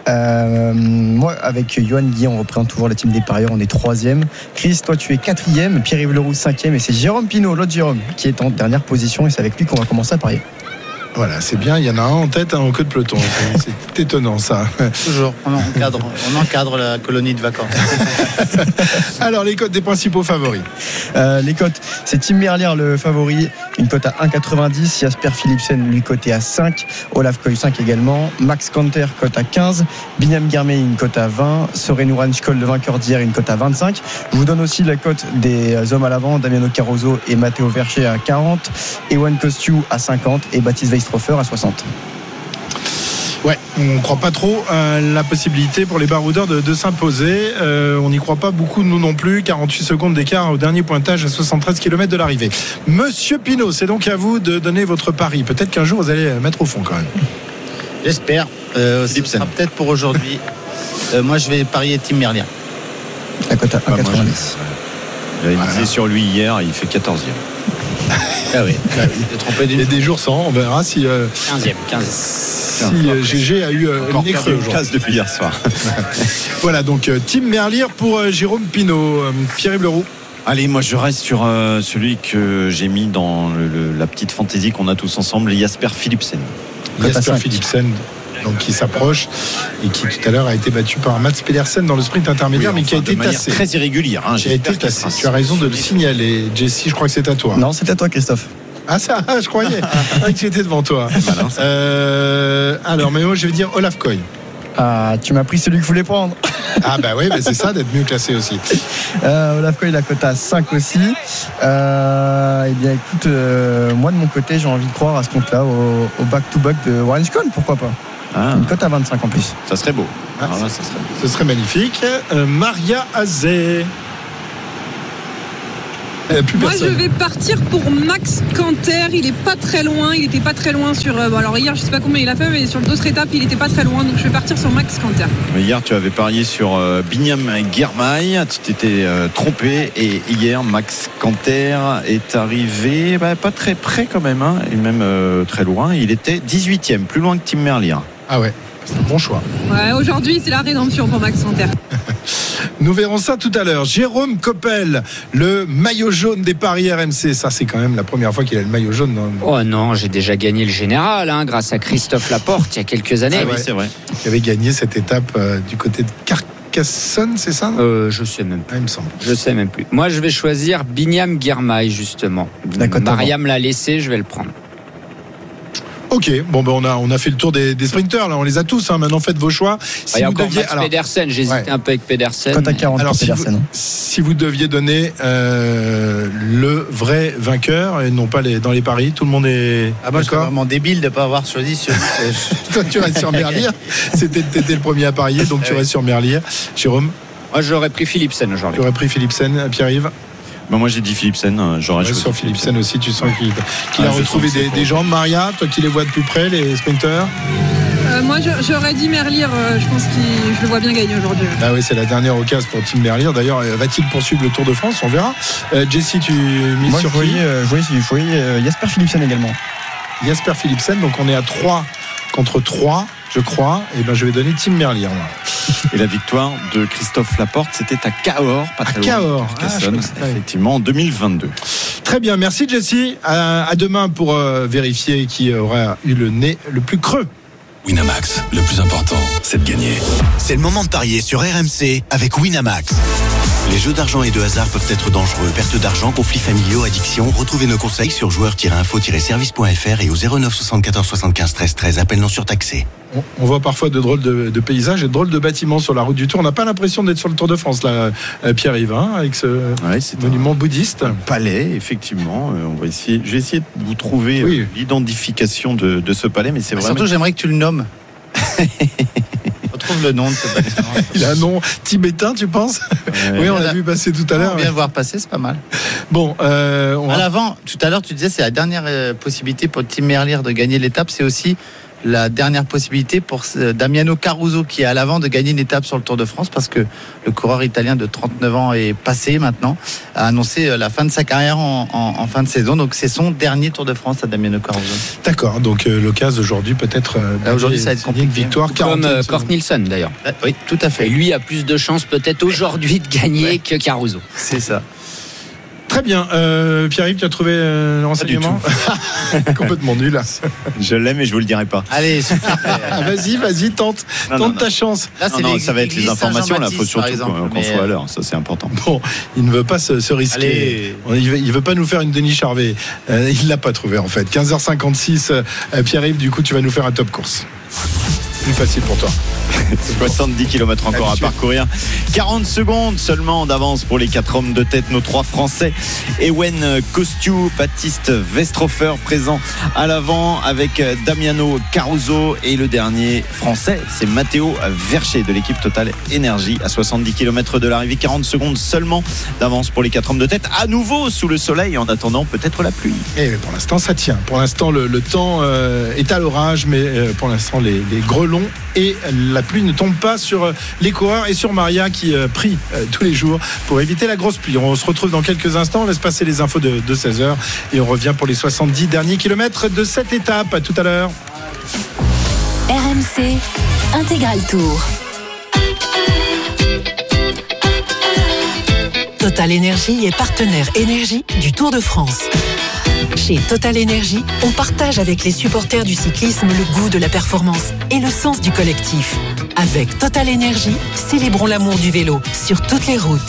Speaker 15: Moi, avec Yoann Guillet, on représente toujours la team des parieurs, on est troisième. Chris, toi tu es quatrième, Pierre-Yves Leroux cinquième, et c'est Jérôme Pinault, l'autre Jérôme, qui est en dernière position, et c'est avec lui qu'on va commencer à parier.
Speaker 6: Voilà, c'est bien, il y en a un en tête, un en queue de peloton. C'est étonnant ça.
Speaker 9: Toujours, on encadre la colonie de vacances.
Speaker 6: Alors, les cotes des principaux favoris.
Speaker 15: Les cotes, c'est Tim Merlier le favori, une cote à 1,90. Jasper Philipsen, lui, coté à 5. Olaf Koy 5 également. Max Kanter, cote à 15. Binyam Girmay, une cote à 20. Soren Uranskol, le vainqueur d'hier, une cote à 25. Je vous donne aussi la cote des hommes à l'avant, Damiano Caruso et Matteo Verché à 40. Ewan Cosciu à 50 et Baptiste Weistrofer à 60.
Speaker 6: Ouais, on ne croit pas trop à la possibilité pour les baroudeurs de s'imposer. On n'y croit pas beaucoup, nous non plus. 48 secondes d'écart au dernier pointage à 73 km de l'arrivée. Monsieur Pinot, c'est donc à vous de donner votre pari. Peut-être qu'un jour vous allez mettre au fond quand même.
Speaker 9: J'espère. Ce sera peut-être pour aujourd'hui. Moi, je vais parier Tim Merlier.
Speaker 15: À cote à 1,90.
Speaker 7: J'avais misé sur lui hier, il fait 14e.
Speaker 9: Ah oui.
Speaker 6: Il y a des jours sans, on verra si
Speaker 10: 15e.
Speaker 6: Si GG a eu une creux
Speaker 7: classe depuis hier soir.
Speaker 6: Voilà, donc Tim Merlier pour Jérôme Pinot. Pierre-Yves Leroux.
Speaker 7: Allez, moi je reste sur celui que j'ai mis dans la petite fantaisie qu'on a tous ensemble, Jasper Philipsen.
Speaker 6: Jasper Philipsen, donc qui s'approche et qui tout à l'heure a été battu par Mats Pedersen dans le sprint intermédiaire, mais qui a été tassé.
Speaker 7: Très irrégulière.
Speaker 6: Qui a été tassé. Tu as raison de le signaler. Jesse, je crois que c'est à toi.
Speaker 15: Non, c'est à toi, Christophe.
Speaker 6: Ah ça, je croyais que j'étais devant toi. Alors, mais moi je vais dire Olaf Koy.
Speaker 15: Ah, tu m'as pris celui que je voulais prendre.
Speaker 6: Ah bah oui, c'est ça d'être mieux classé aussi.
Speaker 15: Olaf Koy, la cote à 5 aussi. Eh bien écoute, moi de mon côté, j'ai envie de croire à ce compte-là, au back-to-back de Warren Scone, pourquoi pas. Une cote à 25 en plus.
Speaker 7: Ça serait beau.
Speaker 6: Ce serait magnifique. Maria Azé.
Speaker 8: Moi je vais partir pour Max Canter. Il est pas très loin. Il était pas très loin sur. Alors hier je sais pas combien il a fait, mais sur d'autres étapes il était pas très loin. Donc je vais partir sur Max Canter.
Speaker 7: Mais hier tu avais parié sur Binyam Girmay. Tu t'étais trompé et hier Max Canter est arrivé pas très près quand même, hein, et même très loin. Il était 18e, plus loin que Tim Merlier.
Speaker 6: Ah ouais, c'est un bon choix.
Speaker 8: Ouais, aujourd'hui c'est la rédemption pour Max Canter.
Speaker 6: Nous verrons ça tout à l'heure. Jérôme Coppel, le maillot jaune des paris RMC. Ça, c'est quand même la première fois qu'il a le maillot jaune.
Speaker 10: Oh non, j'ai déjà gagné le général, grâce à Christophe Laporte il y a quelques années.
Speaker 6: Ah oui, c'est vrai. Il avait gagné cette étape du côté de Carcassonne, c'est ça?
Speaker 10: Je sais même plus.
Speaker 6: Il me semble.
Speaker 10: Je sais même plus. Moi, je vais choisir Binyam Girmay, justement. Mariam l'a laissé, je vais le prendre.
Speaker 6: Ok, bon on a fait le tour des sprinteurs, là on les a tous, hein. Maintenant faites vos choix.
Speaker 10: Il y a encore Mats Pedersen, j'hésitais un peu avec Pedersen.
Speaker 15: Cote à 40 pour Pedersen.
Speaker 6: Si vous deviez donner le vrai vainqueur et non pas dans les paris, tout le monde est
Speaker 9: moi je suis vraiment débile de ne pas avoir choisi celui.
Speaker 6: Toi tu restes sur Merlier. T'étais le premier à parier, donc tu restes sur Merlier. Jérôme?
Speaker 10: Moi j'aurais pris Philipsen aujourd'hui.
Speaker 6: Tu aurais pris Philipsen, Pierre-Yves?
Speaker 7: Moi j'ai dit Philipsen, j'aurais choisi
Speaker 6: sur Philipsen aussi. Tu sens qu'il a retrouvé des jambes. Maria, toi qui les vois de plus près, les sprinteurs?
Speaker 8: Moi j'aurais dit Merlier, je pense que je le vois bien gagner aujourd'hui.
Speaker 6: Ah oui, c'est la dernière occasion pour Tim Merlier. D'ailleurs, va-t-il poursuivre le Tour de France? On verra. Jesse, tu mises sur qui?
Speaker 15: Je voyais Jasper Philipsen également.
Speaker 6: Jasper Philipsen, donc on est à 3 contre 3, je crois. Et ben je vais donner Tim Merlier.
Speaker 7: Et la victoire de Christophe Laporte, c'était à Cahors, pas très loin.
Speaker 6: Cahors,
Speaker 7: effectivement, en 2022.
Speaker 6: Très bien, merci Jesse. À demain pour vérifier qui aura eu le nez le plus creux.
Speaker 12: Winamax, le plus important, c'est de gagner.
Speaker 1: C'est le moment de parier sur RMC avec Winamax. Les jeux d'argent et de hasard peuvent être dangereux. Perte d'argent, conflits familiaux, addiction. Retrouvez nos conseils sur joueurs-info-service.fr et au 09 74 75 13 13. Appel non surtaxé.
Speaker 6: On voit parfois de drôles de paysages et de drôles de bâtiments sur la route du Tour. On n'a pas l'impression d'être sur le Tour de France, là, Pierre-Yves, avec ce monument bouddhiste.
Speaker 7: Un palais, effectivement. Je vais essayer de vous trouver l'identification de ce palais, mais c'est vraiment.
Speaker 9: Surtout, j'aimerais que tu le nommes. Retrouve le nom de ce bâtiment.
Speaker 6: Il a un nom tibétain, tu penses? Oui, on l'a vu passer tout à l'heure.
Speaker 9: On vient le voir passer, c'est pas mal.
Speaker 6: Bon,
Speaker 9: à l'avant, tout à l'heure, tu disais c'est la dernière possibilité pour Tim Merlier de gagner l'étape. C'est aussi la dernière possibilité pour Damiano Caruso qui est à l'avant de gagner une étape sur le Tour de France, parce que le coureur italien de 39 ans est passé maintenant, a annoncé la fin de sa carrière en fin de saison. Donc c'est son dernier Tour de France à Damiano Caruso.
Speaker 6: D'accord, donc l'occasion aujourd'hui peut-être
Speaker 9: aujourd'hui ça va être compliqué.
Speaker 6: Une victoire
Speaker 10: comme Kort Nielsen d'ailleurs.
Speaker 9: Oui, tout à fait.
Speaker 10: Et lui a plus de chances peut-être aujourd'hui de gagner que Caruso.
Speaker 9: C'est ça.
Speaker 6: Très bien. Pierre-Yves, tu as trouvé le renseignement? Complètement nul.
Speaker 7: Je l'aime et je vous le dirai pas.
Speaker 9: Allez,
Speaker 6: vas-y, tente ta chance.
Speaker 7: Là, ça va être les informations. Là, il faut surtout qu'on soit à l'heure. Ça, c'est important.
Speaker 6: Bon, il ne veut pas se risquer. Il veut pas nous faire une Denis Charvet. Il l'a pas trouvé en fait. 15h56. Pierre-Yves, du coup, tu vas nous faire un top course. Plus facile pour toi.
Speaker 7: 70 km encore à parcourir. 40 secondes seulement d'avance pour les 4 hommes de tête, nos 3 Français. Ewen Kostiou, Baptiste Westrofer présent à l'avant avec Damiano Caruso. Et le dernier Français, c'est Matteo Vercher de l'équipe Total Énergie à 70 km de l'arrivée. 40 secondes seulement d'avance pour les 4 hommes de tête. À nouveau sous le soleil en attendant peut-être la pluie.
Speaker 6: Et pour l'instant, ça tient. Pour l'instant, le temps est à l'orage, mais pour l'instant, les grelons et la pluie ne tombent pas sur les coureurs et sur Maria qui prie tous les jours pour éviter la grosse pluie. On se retrouve dans quelques instants. On laisse passer les infos de 16h et on revient pour les 70 derniers kilomètres de cette étape. À tout à l'heure.
Speaker 25: RMC Intégral Tour.
Speaker 5: Total Énergie est partenaire énergie du Tour de France. Chez Total Énergie, on partage avec les supporters du cyclisme le goût de la performance et le sens du collectif. Avec Total Énergie, célébrons l'amour du vélo sur toutes les routes.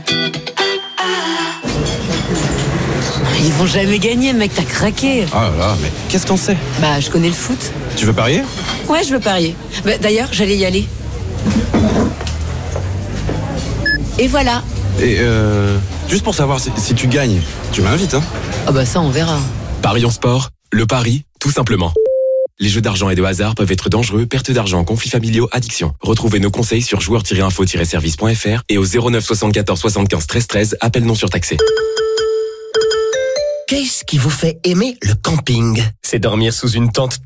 Speaker 25: Ils vont jamais gagner, mec, t'as craqué.
Speaker 16: Ah là, mais qu'est-ce qu'on sait?
Speaker 25: Bah, je connais le foot.
Speaker 16: Tu veux parier?
Speaker 25: Ouais, je veux parier. Bah, d'ailleurs, j'allais y aller. Et voilà.
Speaker 16: Et juste pour savoir si tu gagnes, tu m'invites, hein?
Speaker 25: Ah bah ça, on verra.
Speaker 17: Paris en sport, le pari, tout simplement. Les jeux d'argent et de hasard peuvent être dangereux, perte d'argent, conflits familiaux, addiction. Retrouvez nos conseils sur joueurs-info-service.fr et au 09 74 75 13 13, appel non surtaxé.
Speaker 14: Qu'est-ce qui vous fait aimer le camping?
Speaker 18: C'est dormir sous une tente